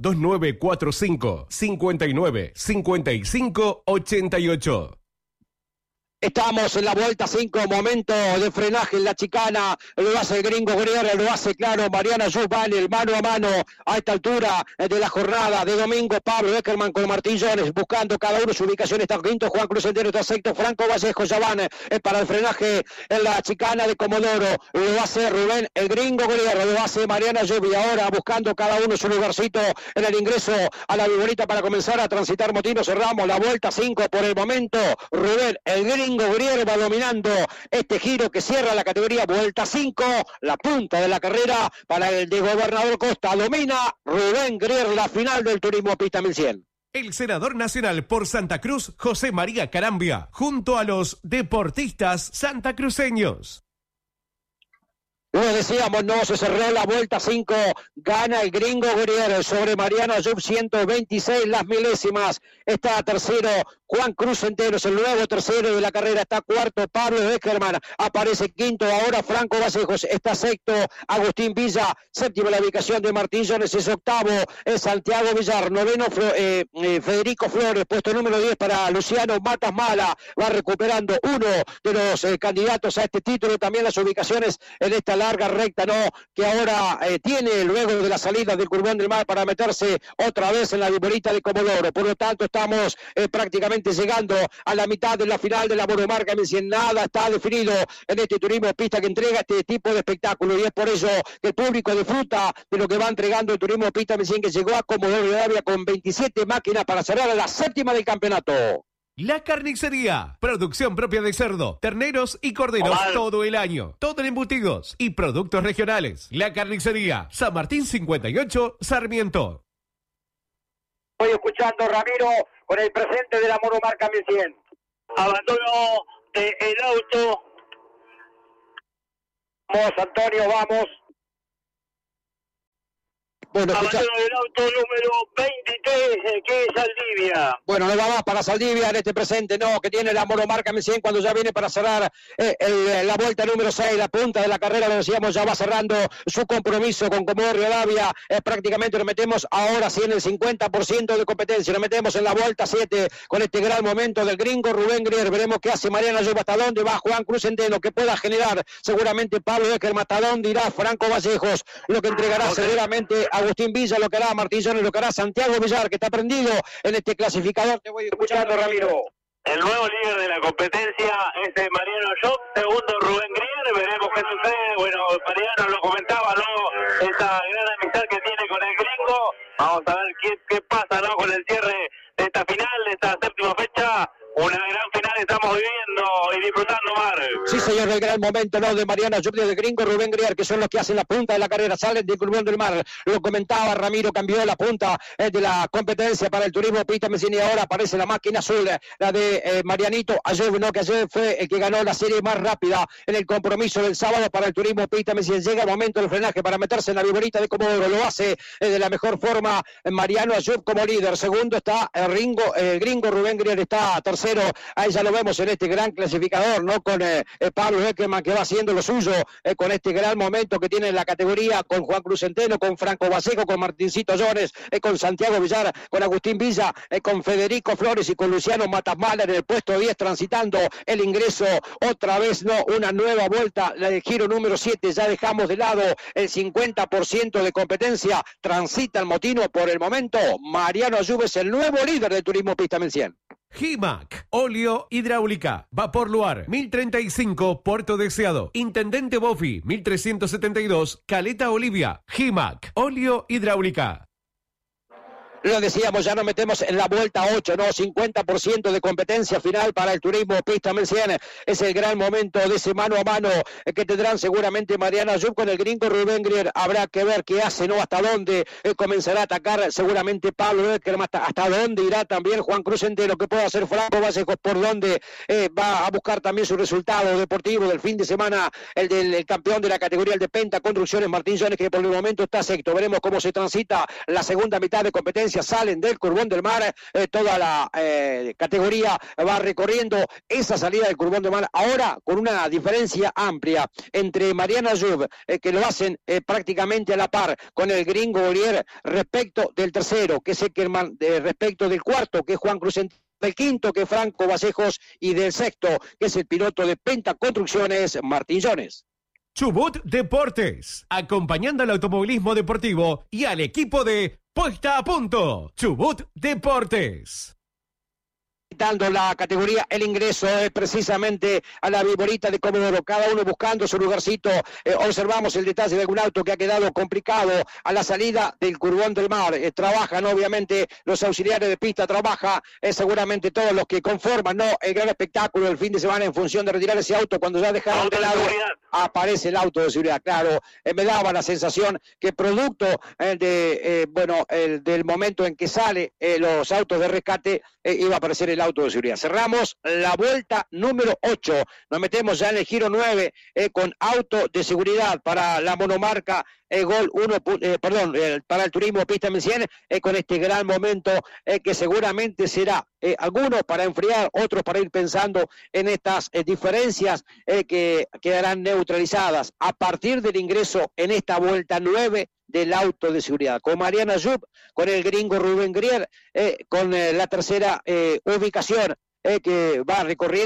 2945-59-55-88. Estamos en la vuelta 5, momento de frenaje en la chicana, lo hace el gringo Grier, lo hace claro Mariano Ayub, va en el mano a mano a esta altura de la jornada de domingo. Pablo Eckerman con Martín Jones, buscando cada uno su ubicación. Está quinto Juan Cruz Centeno, está sexto Franco Vallejo, ya van para el frenaje en la chicana de Comodoro. Lo hace Rubén, el gringo Grier, lo hace Mariano Ayub, y ahora buscando cada uno su lugarcito en el ingreso a la viborita para comenzar a transitar motinos. Cerramos la vuelta 5 por el momento. Rubén, el gringo Grier va dominando este giro que cierra la categoría vuelta 5, la punta de la carrera para el de Gobernador Costa. Domina Rubén Grier la final del turismo pista 1100. El senador nacional por Santa Cruz, José María Carambia, junto a los deportistas santacruceños. Lo decíamos, no, se cerró la vuelta 5, gana el gringo Grier sobre Mariano Ayub, 126 las milésimas. Está tercero Juan Cruz Centeno, es el nuevo tercero de la carrera. Está cuarto Pablo Eckerman, aparece quinto ahora Franco Vallejos, está sexto Agustín Villa, séptimo la ubicación de Martín Jones, es octavo Santiago Villar, noveno Federico Flores, puesto número 10 para Luciano Matamala, va recuperando uno de los candidatos a este título. También las ubicaciones en esta larga recta, ¿no? Que ahora tiene luego de la salida del Curvón del Mar para meterse otra vez en la viborita de Comodoro. Por lo tanto, estamos prácticamente llegando a la mitad de la final de la monomarca. Nada está definido en este turismo pista que entrega este tipo de espectáculo, y es por eso que el público disfruta de lo que va entregando el turismo pista Mecien, que llegó a Comodoro Rivadavia con 27 máquinas para cerrar a la séptima del campeonato. La Carnicería, producción propia de cerdo, terneros y corderos todo el año. Todo en embutidos y productos regionales. La Carnicería, San Martín 58, Sarmiento. Voy escuchando, Ramiro, con el presente de la monomarca Mecien. Abandono del auto. Vamos, Antonio, vamos. Bueno, abandono del auto número 23, que es Saldivia. Bueno, no va más para Saldivia en este presente, no, que tiene la monomarca Mecien cuando ya viene para cerrar la vuelta número 6, la punta de la carrera, lo decíamos, ya va cerrando su compromiso con Comodoro Rivadavia. Prácticamente nos metemos ahora sí en el 50% de competencia, nos metemos en la vuelta 7 con este gran momento del gringo Rubén Grier. Veremos qué hace Mariano Ayub, hasta dónde va Juan Cruz Centeno, que pueda generar seguramente Pablo Becker, hasta dónde irá Franco Vallejos, lo que entregará seguramente Agustín Villa, lo que hará Martín Jones, lo que hará Santiago Villar, que está prendido en este clasificador. Te voy escuchando, Ramiro. El nuevo líder de la competencia es Mariano Ayub, segundo Rubén Grier. Veremos qué sucede. Bueno, Mariano lo comentaba, ¿no? Esta gran amistad que tiene con el gringo. Vamos a ver qué pasa, ¿no? Con el cierre de esta final, de esta séptima fecha. Una gran final estamos viviendo y disfrutando, Mar. Sí, señor, el gran momento, ¿no? De Mariano Ayub, de gringo Rubén Grier, que son los que hacen la punta de la carrera, salen del Curvón del Mar. Lo comentaba Ramiro, cambió la punta de la competencia para el turismo pista Mecien, y ahora aparece la máquina azul, la de Marianito Ayub, ¿no? Que ayer fue el que ganó la serie más rápida en el compromiso del sábado para el turismo pista Mecien. Llega el momento del frenaje para meterse en la viborita de Comodoro, lo hace de la mejor forma Mariano Ayub como líder. Segundo está el gringo Rubén Grier, está tercero. Ahí ya lo vemos en este gran clasificador, ¿no? Con Pablo Beckerman, que va haciendo lo suyo con este gran momento que tiene en la categoría, con Juan Cruz Centeno, con Franco Vallejo, con Martincito Jones, con Santiago Villar, con Agustín Villa, con Federico Flores y con Luciano Matasmala en el puesto 10, transitando el ingreso otra vez, ¿no? Una nueva vuelta, la del giro número 7, ya dejamos de lado el 50% de competencia, transita el Motino por el momento. Mariano Ayub es el nuevo líder del turismo pista Mecien. Himac, óleo hidráulica, Vapor Luar, 1035, Puerto Deseado. Intendente Bofi, 1372, Caleta Olivia. Himac, óleo hidráulica. Lo decíamos, ya nos metemos en la vuelta 8, ¿no? 50% de competencia final para el turismo pista Mecien. Es el gran momento de ese mano a mano que tendrán seguramente Mariano Ayub con el gringo Rubén Grier. Habrá que ver qué hace, ¿no? Hasta dónde comenzará a atacar seguramente Pablo Becker, hasta dónde irá también Juan Cruz Centeno, que puede hacer Franco Vallejos, por dónde va a buscar también su resultado deportivo del fin de semana, el del campeón de la categoría, el de Penta Construcciones, Martín Jones, que por el momento está sexto. Veremos cómo se transita la segunda mitad de competencia. Salen del Curvón del Mar, toda la categoría va recorriendo esa salida del Curvón del Mar, ahora con una diferencia amplia entre Mariano Ayub, que lo hacen prácticamente a la par con el gringo Grier, respecto del tercero, que es Eckerman, respecto del cuarto, que es Juan Cruz Centeno, del quinto, que es Franco Vallejos, y del sexto, que es el piloto de Penta Construcciones, Martín Jones. Chubut Deportes, acompañando al automovilismo deportivo y al equipo de Puesta a Punto. Chubut Deportes. Dando la categoría, el ingreso es precisamente a la viborita de Comodoro, cada uno buscando su lugarcito. Observamos el detalle de algún auto que ha quedado complicado a la salida del Curvón del Mar. Trabajan obviamente los auxiliares de pista, trabaja seguramente todos los que conforman, ¿no?, el gran espectáculo del fin de semana, en función de retirar ese auto. Cuando ya dejaron de lado, aparece el auto de seguridad. Claro, me daba la sensación que producto del momento en que sale los autos de rescate, iba a aparecer el auto de seguridad. Cerramos la vuelta número 8, nos metemos ya en el giro 9 con auto de seguridad para la monomarca Gol 1, para el turismo pista Mecien, con este gran momento que seguramente será algunos para enfriar, otros para ir pensando en estas diferencias que quedarán neutralizadas a partir del ingreso en esta vuelta 9 del auto de seguridad, con Mariano Ayub, con el gringo Rubén Grier, con la tercera ubicación que va recorriendo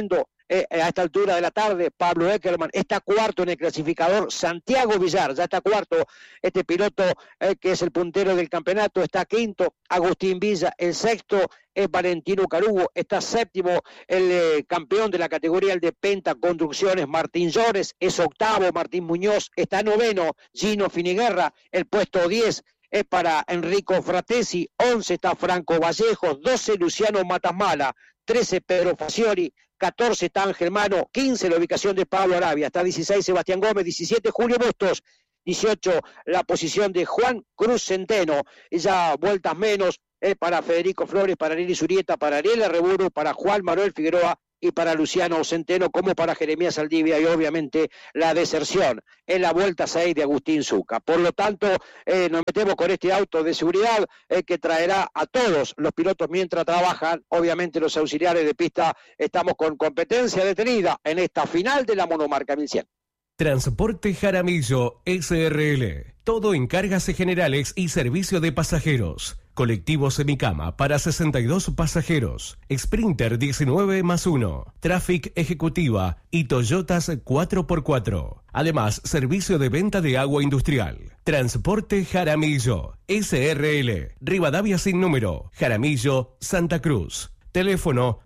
a esta altura de la tarde, Pablo Eckerman, está cuarto en el clasificador. Santiago Villar ya está cuarto, este piloto que es el puntero del campeonato, está quinto. Agustín Villa, el sexto es Valentino Carugo, está séptimo el campeón de la categoría, el de Penta Conducciones, Martín Llores, es octavo Martín Muñoz, está noveno Gino Finiguerra, el puesto 10 es para Enrico Fratesi, 11 está Franco Vallejos, 12 Luciano Matasmala, 13 Pedro Faciori, 14 está Ángel Mano, 15 la ubicación de Pablo Arabia, está 16 Sebastián Gómez, 17 Julio Bustos, 18 la posición de Juan Cruz Centeno, y ya vueltas menos para Federico Flores, para Nelly Zurieta, para Ariel Arreburu, para Juan Manuel Figueroa y para Luciano Centeno, como para Jeremías Saldivia, y obviamente la deserción en la vuelta 6 de Agustín Zucca. Por lo tanto, nos metemos con este auto de seguridad que traerá a todos los pilotos mientras trabajan. Obviamente los auxiliares de pista estamos con competencia detenida en esta final de la monomarca 1100. Transporte Jaramillo SRL. Todo en cargas generales y servicio de pasajeros. Colectivo semicama para 62 pasajeros. Sprinter 19+1. Traffic Ejecutiva y Toyotas 4x4. Además, servicio de venta de agua industrial. Transporte Jaramillo SRL. Rivadavia sin número. Jaramillo, Santa Cruz. Teléfono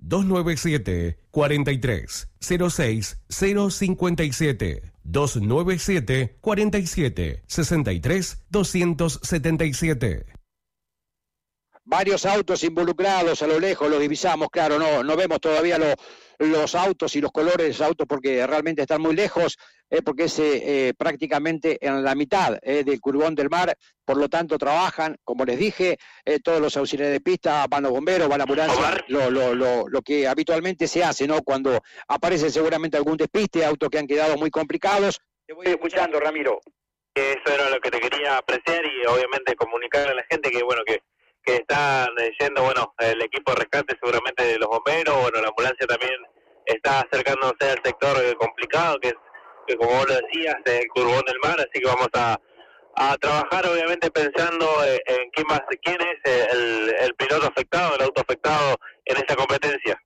297-43-06-057. 297-47-63-277. Varios autos involucrados a lo lejos, los divisamos, claro, no vemos todavía los autos y los colores de los autos porque realmente están muy lejos, porque es prácticamente en la mitad del Curvón del Mar, por lo tanto trabajan, como les dije, todos los auxiliares de pista, van los bomberos, van la ambulancia, lo que habitualmente se hace, ¿no? Cuando aparece seguramente algún despiste, autos que han quedado muy complicados. Te voy escuchando, Ramiro. Eso era lo que te quería apreciar y obviamente comunicarle a la gente que, bueno, que están yendo, bueno, el equipo de rescate seguramente de los bomberos, bueno, la ambulancia también está acercándose al sector complicado, que como vos lo decías, el Curvón del Mar, así que vamos a trabajar obviamente pensando en quién es el piloto afectado, el auto afectado en esa competencia.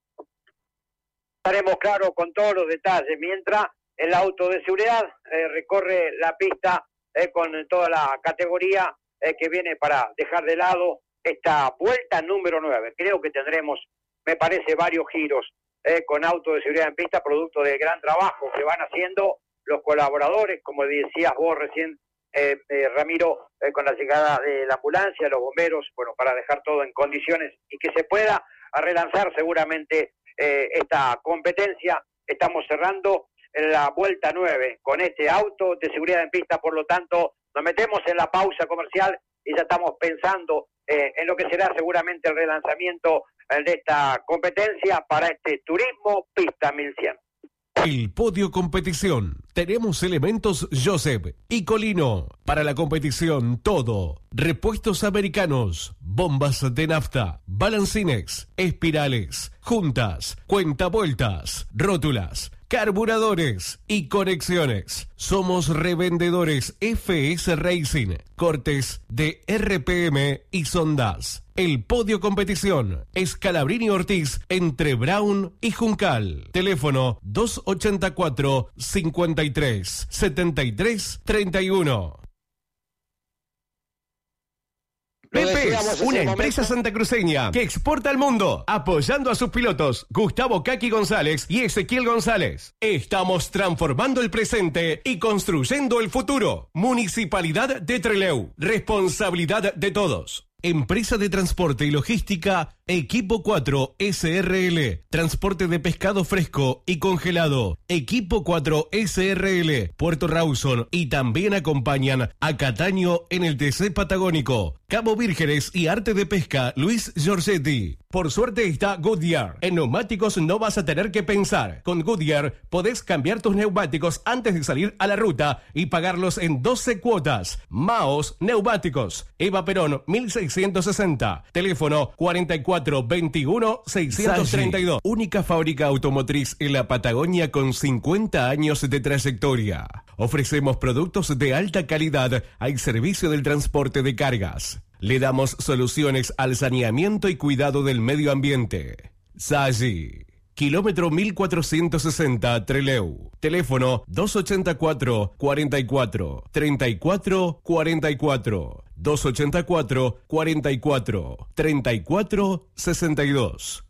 Estaremos claros con todos los detalles, mientras el auto de seguridad recorre la pista con toda la categoría que viene para dejar de lado esta vuelta número 9. Creo que tendremos, me parece, varios giros con autos de seguridad en pista, producto del gran trabajo que van haciendo los colaboradores, como decías vos recién, Ramiro, con la llegada de la ambulancia, los bomberos, bueno, para dejar todo en condiciones y que se pueda relanzar seguramente esta competencia. Estamos cerrando la vuelta 9 con este auto de seguridad en pista, por lo tanto, nos metemos en la pausa comercial y ya estamos pensando en lo que será seguramente el relanzamiento de esta competencia para este Turismo Pista 1100. El podio competición. Tenemos elementos Joseph y Colino. Para la competición, todo. Repuestos americanos, bombas de nafta, balancines, espirales, juntas, cuentavueltas, rótulas, carburadores y conexiones. Somos revendedores FS Racing, cortes de RPM y sondas. El podio competición es Calabrini Ortiz entre Brown y Juncal. Teléfono 284-53-73-31. Pepe es una empresa santacruceña que exporta al mundo, apoyando a sus pilotos Gustavo Kaki González y Ezequiel González. Estamos transformando el presente y construyendo el futuro. Municipalidad de Trelew. Responsabilidad de todos. Empresa de transporte y logística Equipo 4 SRL. Transporte de pescado fresco y congelado. Equipo 4 SRL. Puerto Rawson y también acompañan a Cataño en el TC Patagónico. Cabo Vírgenes y Arte de Pesca Luis Giorgetti. Por suerte está Goodyear. En neumáticos no vas a tener que pensar. Con Goodyear podés cambiar tus neumáticos antes de salir a la ruta y pagarlos en 12 cuotas. Maos Neumáticos. Eva Perón 1660. Teléfono 4421-632. Única fábrica automotriz en la Patagonia con 50 años de trayectoria. Ofrecemos productos de alta calidad al servicio del transporte de cargas. Le damos soluciones al saneamiento y cuidado del medio ambiente. Sagi. kilómetro 1460 Trelew. Teléfono 284 44 34 44 284 44 34 62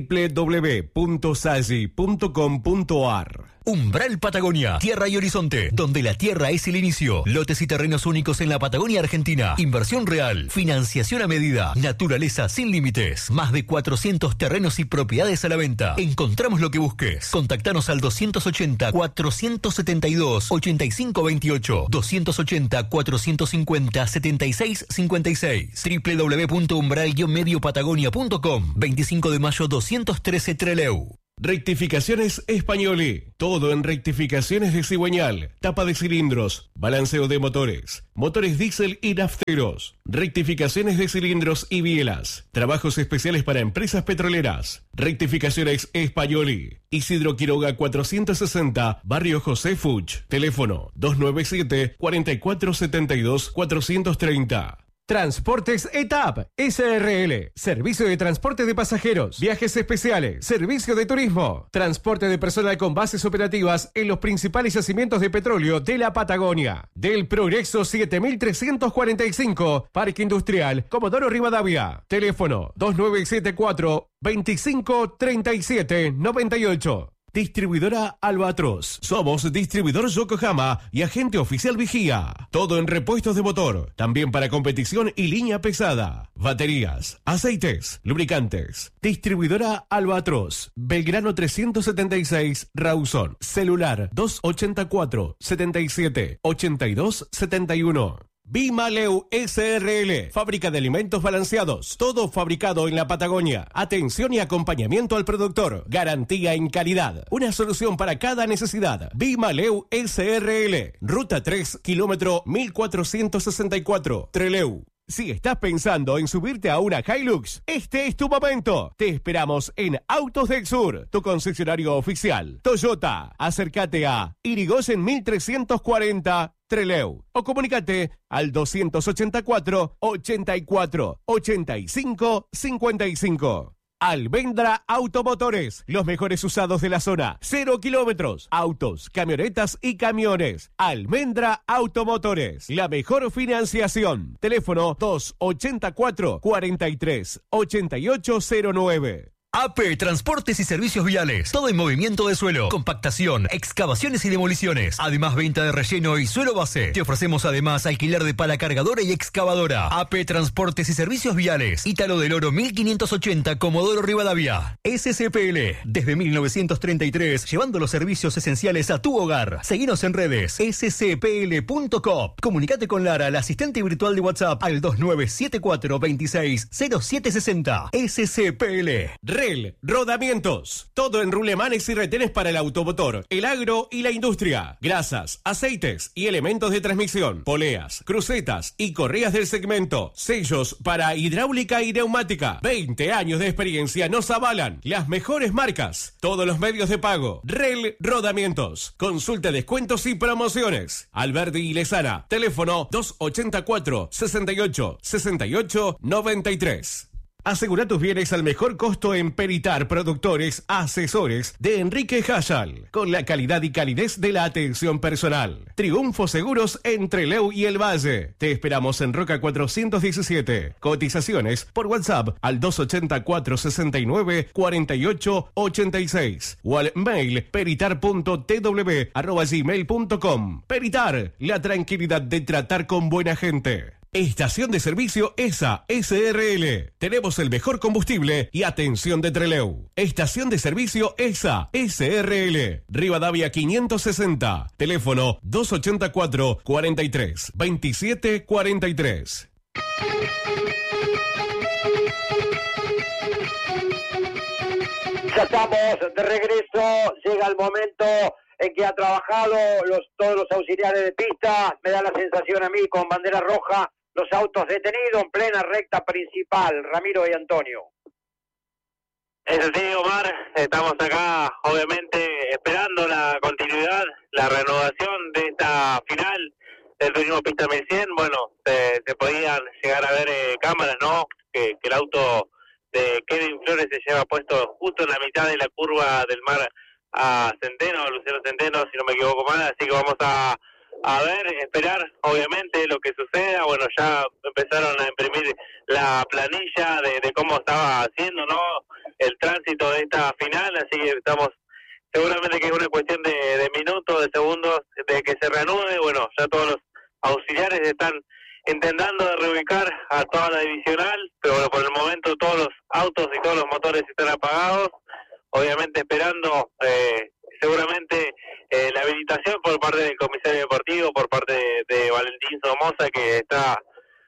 www.sagi.com.ar. Umbral Patagonia, tierra y horizonte, donde la tierra es el inicio. Lotes y terrenos únicos en la Patagonia Argentina. Inversión real, financiación a medida, naturaleza sin límites. Más de 400 terrenos y propiedades a la venta. Encontramos lo que busques. Contactanos al 280-472-8528, 280-450-7656, www.umbral-mediopatagonia.com. 25 de mayo 213 Trelew. Rectificaciones Españoli. Todo en rectificaciones de cigüeñal, tapa de cilindros, balanceo de motores, motores diésel y nafteros, rectificaciones de cilindros y bielas, trabajos especiales para empresas petroleras. Rectificaciones Españoli. Isidro Quiroga 460, Barrio José Fuch. Teléfono 297 4472 430. Transportes ETAP SRL, servicio de transporte de pasajeros, viajes especiales, servicio de turismo, transporte de personal con bases operativas en los principales yacimientos de petróleo de la Patagonia. Del Progreso 7345, Parque Industrial Comodoro Rivadavia. Teléfono 2974 2537 98. Distribuidora Albatros. Somos distribuidor Yokohama y agente oficial Vigía. Todo en repuestos de motor, también para competición y línea pesada. Baterías, aceites, lubricantes. Distribuidora Albatros. Belgrano 376, Rawson. Celular 284 77 82 71. Bimaleu SRL, fábrica de alimentos balanceados, todo fabricado en la Patagonia. Atención y acompañamiento al productor, garantía en calidad, una solución para cada necesidad. Bimaleu SRL, ruta 3, kilómetro 1464, Trelew. Si estás pensando en subirte a una Hilux, este es tu momento. Te esperamos en Autos del Sur, tu concesionario oficial. Toyota, acércate a Irigoyen 1340, Trelew, o comunícate al 284 84 85 55. Almendra Automotores, los mejores usados de la zona. 0 kilómetros, autos, camionetas y camiones. Almendra Automotores, la mejor financiación. Teléfono 284 43 8809. AP Transportes y Servicios Viales. Todo en movimiento de suelo, compactación, excavaciones y demoliciones. Además, venta de relleno y suelo base. Te ofrecemos además alquiler de pala cargadora y excavadora. AP Transportes y Servicios Viales. Ítalo del Oro 1580, Comodoro Rivadavia. SCPL. Desde 1933, llevando los servicios esenciales a tu hogar. Seguinos en redes. scpl.com. Comunicate con Lara, la asistente virtual de WhatsApp, al 2974 26 0760. SCPL. Rodamientos. Todo en rulemanes y retenes para el automotor, el agro y la industria. Grasas, aceites y elementos de transmisión. Poleas, crucetas y correas del segmento. Sellos para hidráulica y neumática. 20 años de experiencia nos avalan. Las mejores marcas. Todos los medios de pago. Rodamientos. Consulta descuentos y promociones. Alberdi y Lezana. Teléfono 284 68 68 93. Asegura tus bienes al mejor costo en Peritar Productores Asesores de Enrique Hayal, con la calidad y calidez de la atención personal. Triunfo Seguros en Trelew y el Valle. Te esperamos en Roca 417. Cotizaciones por WhatsApp al 284 69 48 86 o al mail peritar.tw@gmail.com. Peritar, la tranquilidad de tratar con buena gente. Estación de servicio ESA SRL. Tenemos el mejor combustible y atención de Trelew. Estación de servicio ESA SRL. Rivadavia 560. Teléfono 284 43 27 43. Ya estamos de regreso. Llega el momento en que ha trabajado todos los auxiliares de pista. Me da la sensación a mí, con bandera roja, los autos detenidos en plena recta principal. Ramiro y Antonio. Es así, Omar. Estamos acá, obviamente, esperando la continuidad, la renovación de esta final del turismo Pista 1100. Bueno, se podían llegar a ver cámaras, ¿no? Que el auto de Kevin Flores se lleva puesto justo en la mitad de la curva del Mar a Centeno, Luciano Centeno, si no me equivoco mal, así que vamos a ver, esperar obviamente lo que suceda. Bueno, ya empezaron a imprimir la planilla de cómo estaba haciendo, ¿no?, el tránsito de esta final, así que estamos seguramente que es una cuestión de minutos, de segundos, de que se reanude. Bueno, ya todos los auxiliares están intentando de reubicar a toda la divisional, pero bueno, por el momento todos los autos y todos los motores están apagados, obviamente esperando seguramente la habilitación por parte del comisario deportivo, por parte de Valentín Somoza, que está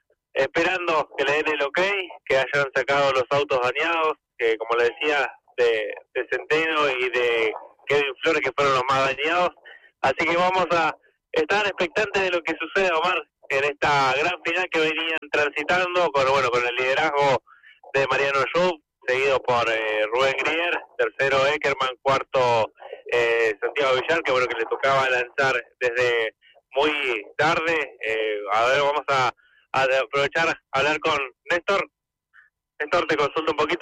esperando que le den el ok, que hayan sacado los autos dañados, que como le decía, de Centeno y de Kevin Flores, que fueron los más dañados. Así que vamos a estar expectantes de lo que suceda, Omar, en esta gran final que venían transitando con el liderazgo de Mariano Schub, seguido por Rubén Grier, tercero Eckerman, cuarto Santiago Villar, que que le tocaba lanzar desde muy tarde. A ver, vamos a aprovechar a hablar con Néstor. Néstor, te consulto un poquito,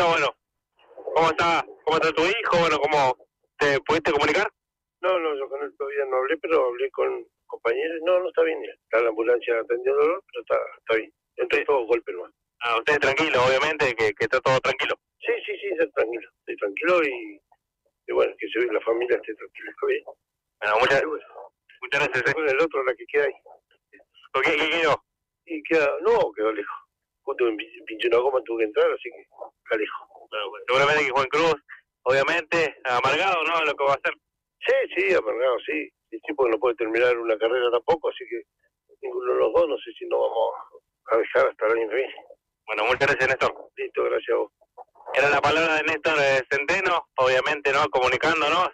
¿cómo está tu hijo? ¿Cómo te pudiste comunicar? No, yo con él todavía no hablé, pero hablé con compañeros. No está bien, está la ambulancia atendiéndolo, pero está bien. Entonces todo golpe nomás. Ah, usted tranquilo, obviamente, que está todo tranquilo. Sí, estoy tranquilo y bueno, que la familia esté tranquila, está bien. Bueno, muchas gracias. Con el otro, la que queda ahí. ¿Por qué quedó? Y quedó lejos. Justo me pinché una goma, tuve que entrar, así que está lejos. Bueno, seguramente que Juan Cruz, obviamente, amargado, ¿no?, lo que va a hacer. Sí, amargado, sí. El tipo no puede terminar una carrera tampoco, así que ninguno de los dos, no sé si no vamos a dejar hasta el año que viene. Bueno, muchas gracias, Néstor. Listo, gracias a vos. Era la palabra de Néstor Centeno, obviamente, ¿no?, comunicándonos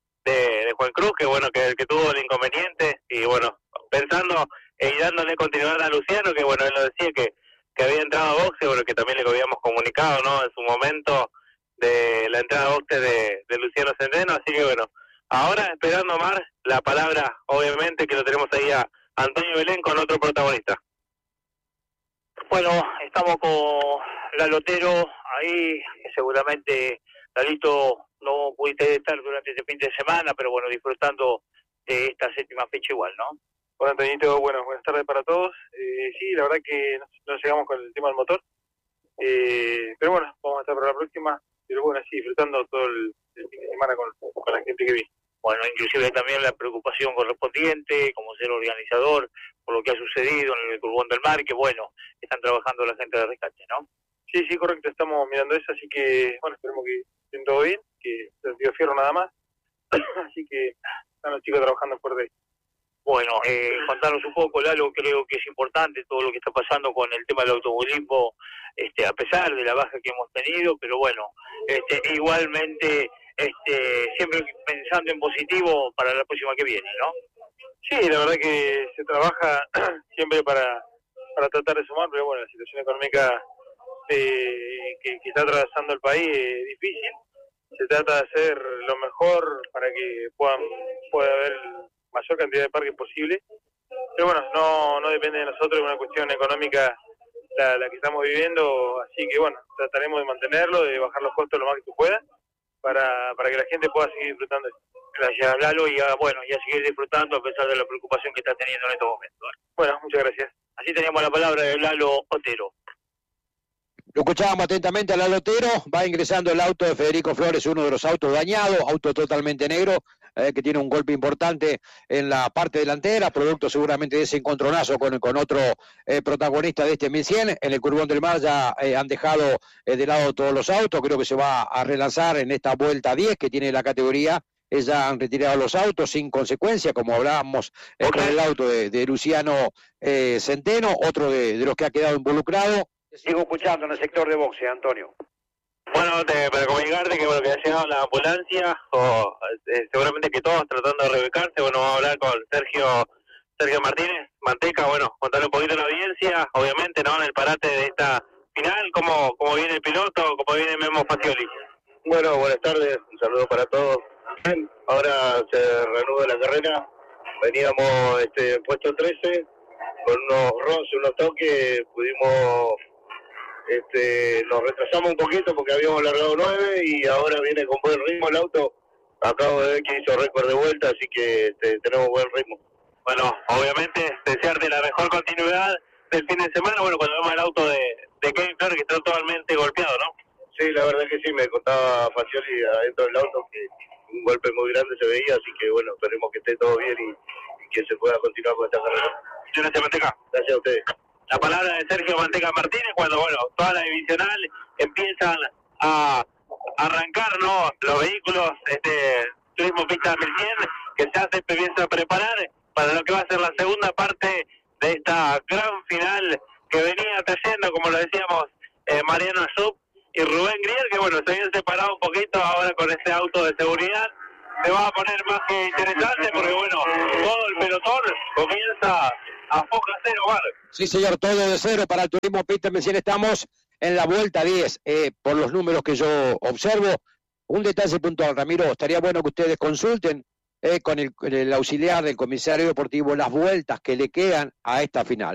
de Juan Cruz, que tuvo el inconveniente, y pensando y dándole continuidad a Luciano, que él lo decía que había entrado a boxe, que también le habíamos comunicado, ¿no?, en su momento de la entrada a boxe de Luciano Centeno, así que ahora esperando, Omar, la palabra, obviamente, que lo tenemos ahí a Antonio Belén con otro protagonista. Bueno, estamos con Lalotero ahí, que seguramente, Lalito, no pudiste estar durante este fin de semana, pero disfrutando de esta séptima fecha igual, ¿no? Hola, Antonito, buenas tardes para todos. Sí, la verdad que nos llegamos con el tema del motor, pero vamos a estar para la próxima, pero sí, disfrutando todo el fin de semana con la gente que vi. Bueno, inclusive también la preocupación correspondiente, como ser organizador, por lo que ha sucedido en el Curbón del Mar, que están trabajando la gente de rescate, ¿no? Sí, correcto, estamos mirando eso, así que, esperemos que estén todo bien, que se dio fierro nada más, así que están los chicos trabajando fuerte. Bueno, contanos un poco, Lalo, creo que es importante todo lo que está pasando con el tema del automovilismo, a pesar de la baja que hemos tenido, pero igualmente siempre pensando en positivo para la próxima que viene, ¿no? Sí, la verdad que se trabaja siempre para tratar de sumar, pero la situación económica que está atravesando el país es difícil. Se trata de hacer lo mejor para que pueda haber mayor cantidad de parques posible, pero no depende de nosotros, es una cuestión económica la que estamos viviendo, así que trataremos de mantenerlo, de bajar los costos lo más que se pueda, para que la gente pueda seguir disfrutando. Gracias, Lalo, y a seguir disfrutando a pesar de la preocupación que está teniendo en estos momentos. Muchas gracias. Así teníamos la palabra de Lalo Otero. Lo escuchábamos atentamente a Lalo Otero, va ingresando el auto de Federico Flores, uno de los autos dañados, auto totalmente negro, que tiene un golpe importante en la parte delantera, producto seguramente de ese encontronazo con otro protagonista de este 1100. En el Curbón del Mar ya han dejado de lado todos los autos, creo que se va a relanzar en esta vuelta 10 que tiene la categoría. Ya han retirado los autos sin consecuencia, como hablábamos con el auto de Luciano Centeno, otro de los que ha quedado involucrado. Sigo escuchando en el sector de boxe, Antonio. Para comunicarte que ha llegado la ambulancia, seguramente que todos tratando de reubicarse. Vamos a hablar con Sergio Martínez, Manteca, contarle un poquito a la audiencia, obviamente, ¿no?, en el parate de esta final, cómo viene el piloto, cómo viene Memo Facioli. Buenas tardes, un saludo para todos. Ahora se reanuda la carrera, veníamos puesto 13, con unos roces, unos toques, pudimos nos retrasamos un poquito porque habíamos largado 9 y ahora viene con buen ritmo el auto. Acabo de ver que hizo récord de vuelta, así que tenemos buen ritmo. Bueno, obviamente desearte la mejor continuidad del fin de semana, bueno, cuando vemos el auto de Kevin Flores que está totalmente golpeado, ¿no? Sí, la verdad que sí, me contaba Facioli adentro del auto que un golpe muy grande se veía, así que bueno, esperemos que esté todo bien y que se pueda continuar con esta carrera. Gracias, Manteca. Gracias a ustedes. La palabra de Sergio Manteca Martínez cuando, bueno, toda la divisional empiezan a arrancar, ¿no? Los vehículos, Turismo Pista 1100, que ya se empieza a preparar para lo que va a ser la segunda parte de esta gran final que venía trayendo, como lo decíamos, Mariano Ayub y Rubén Grier, que bueno, se habían separado un poquito ahora con este auto de seguridad. Se va a poner más que interesante porque bueno, todo el pelotón comienza a foca cero, Mar. Sí, señor, todo de cero para el Turismo Pista 1100. Estamos en la vuelta 10, por los números que yo observo. Un detalle puntual, Ramiro, estaría bueno que ustedes consulten con el auxiliar del comisario deportivo las vueltas que le quedan a esta final.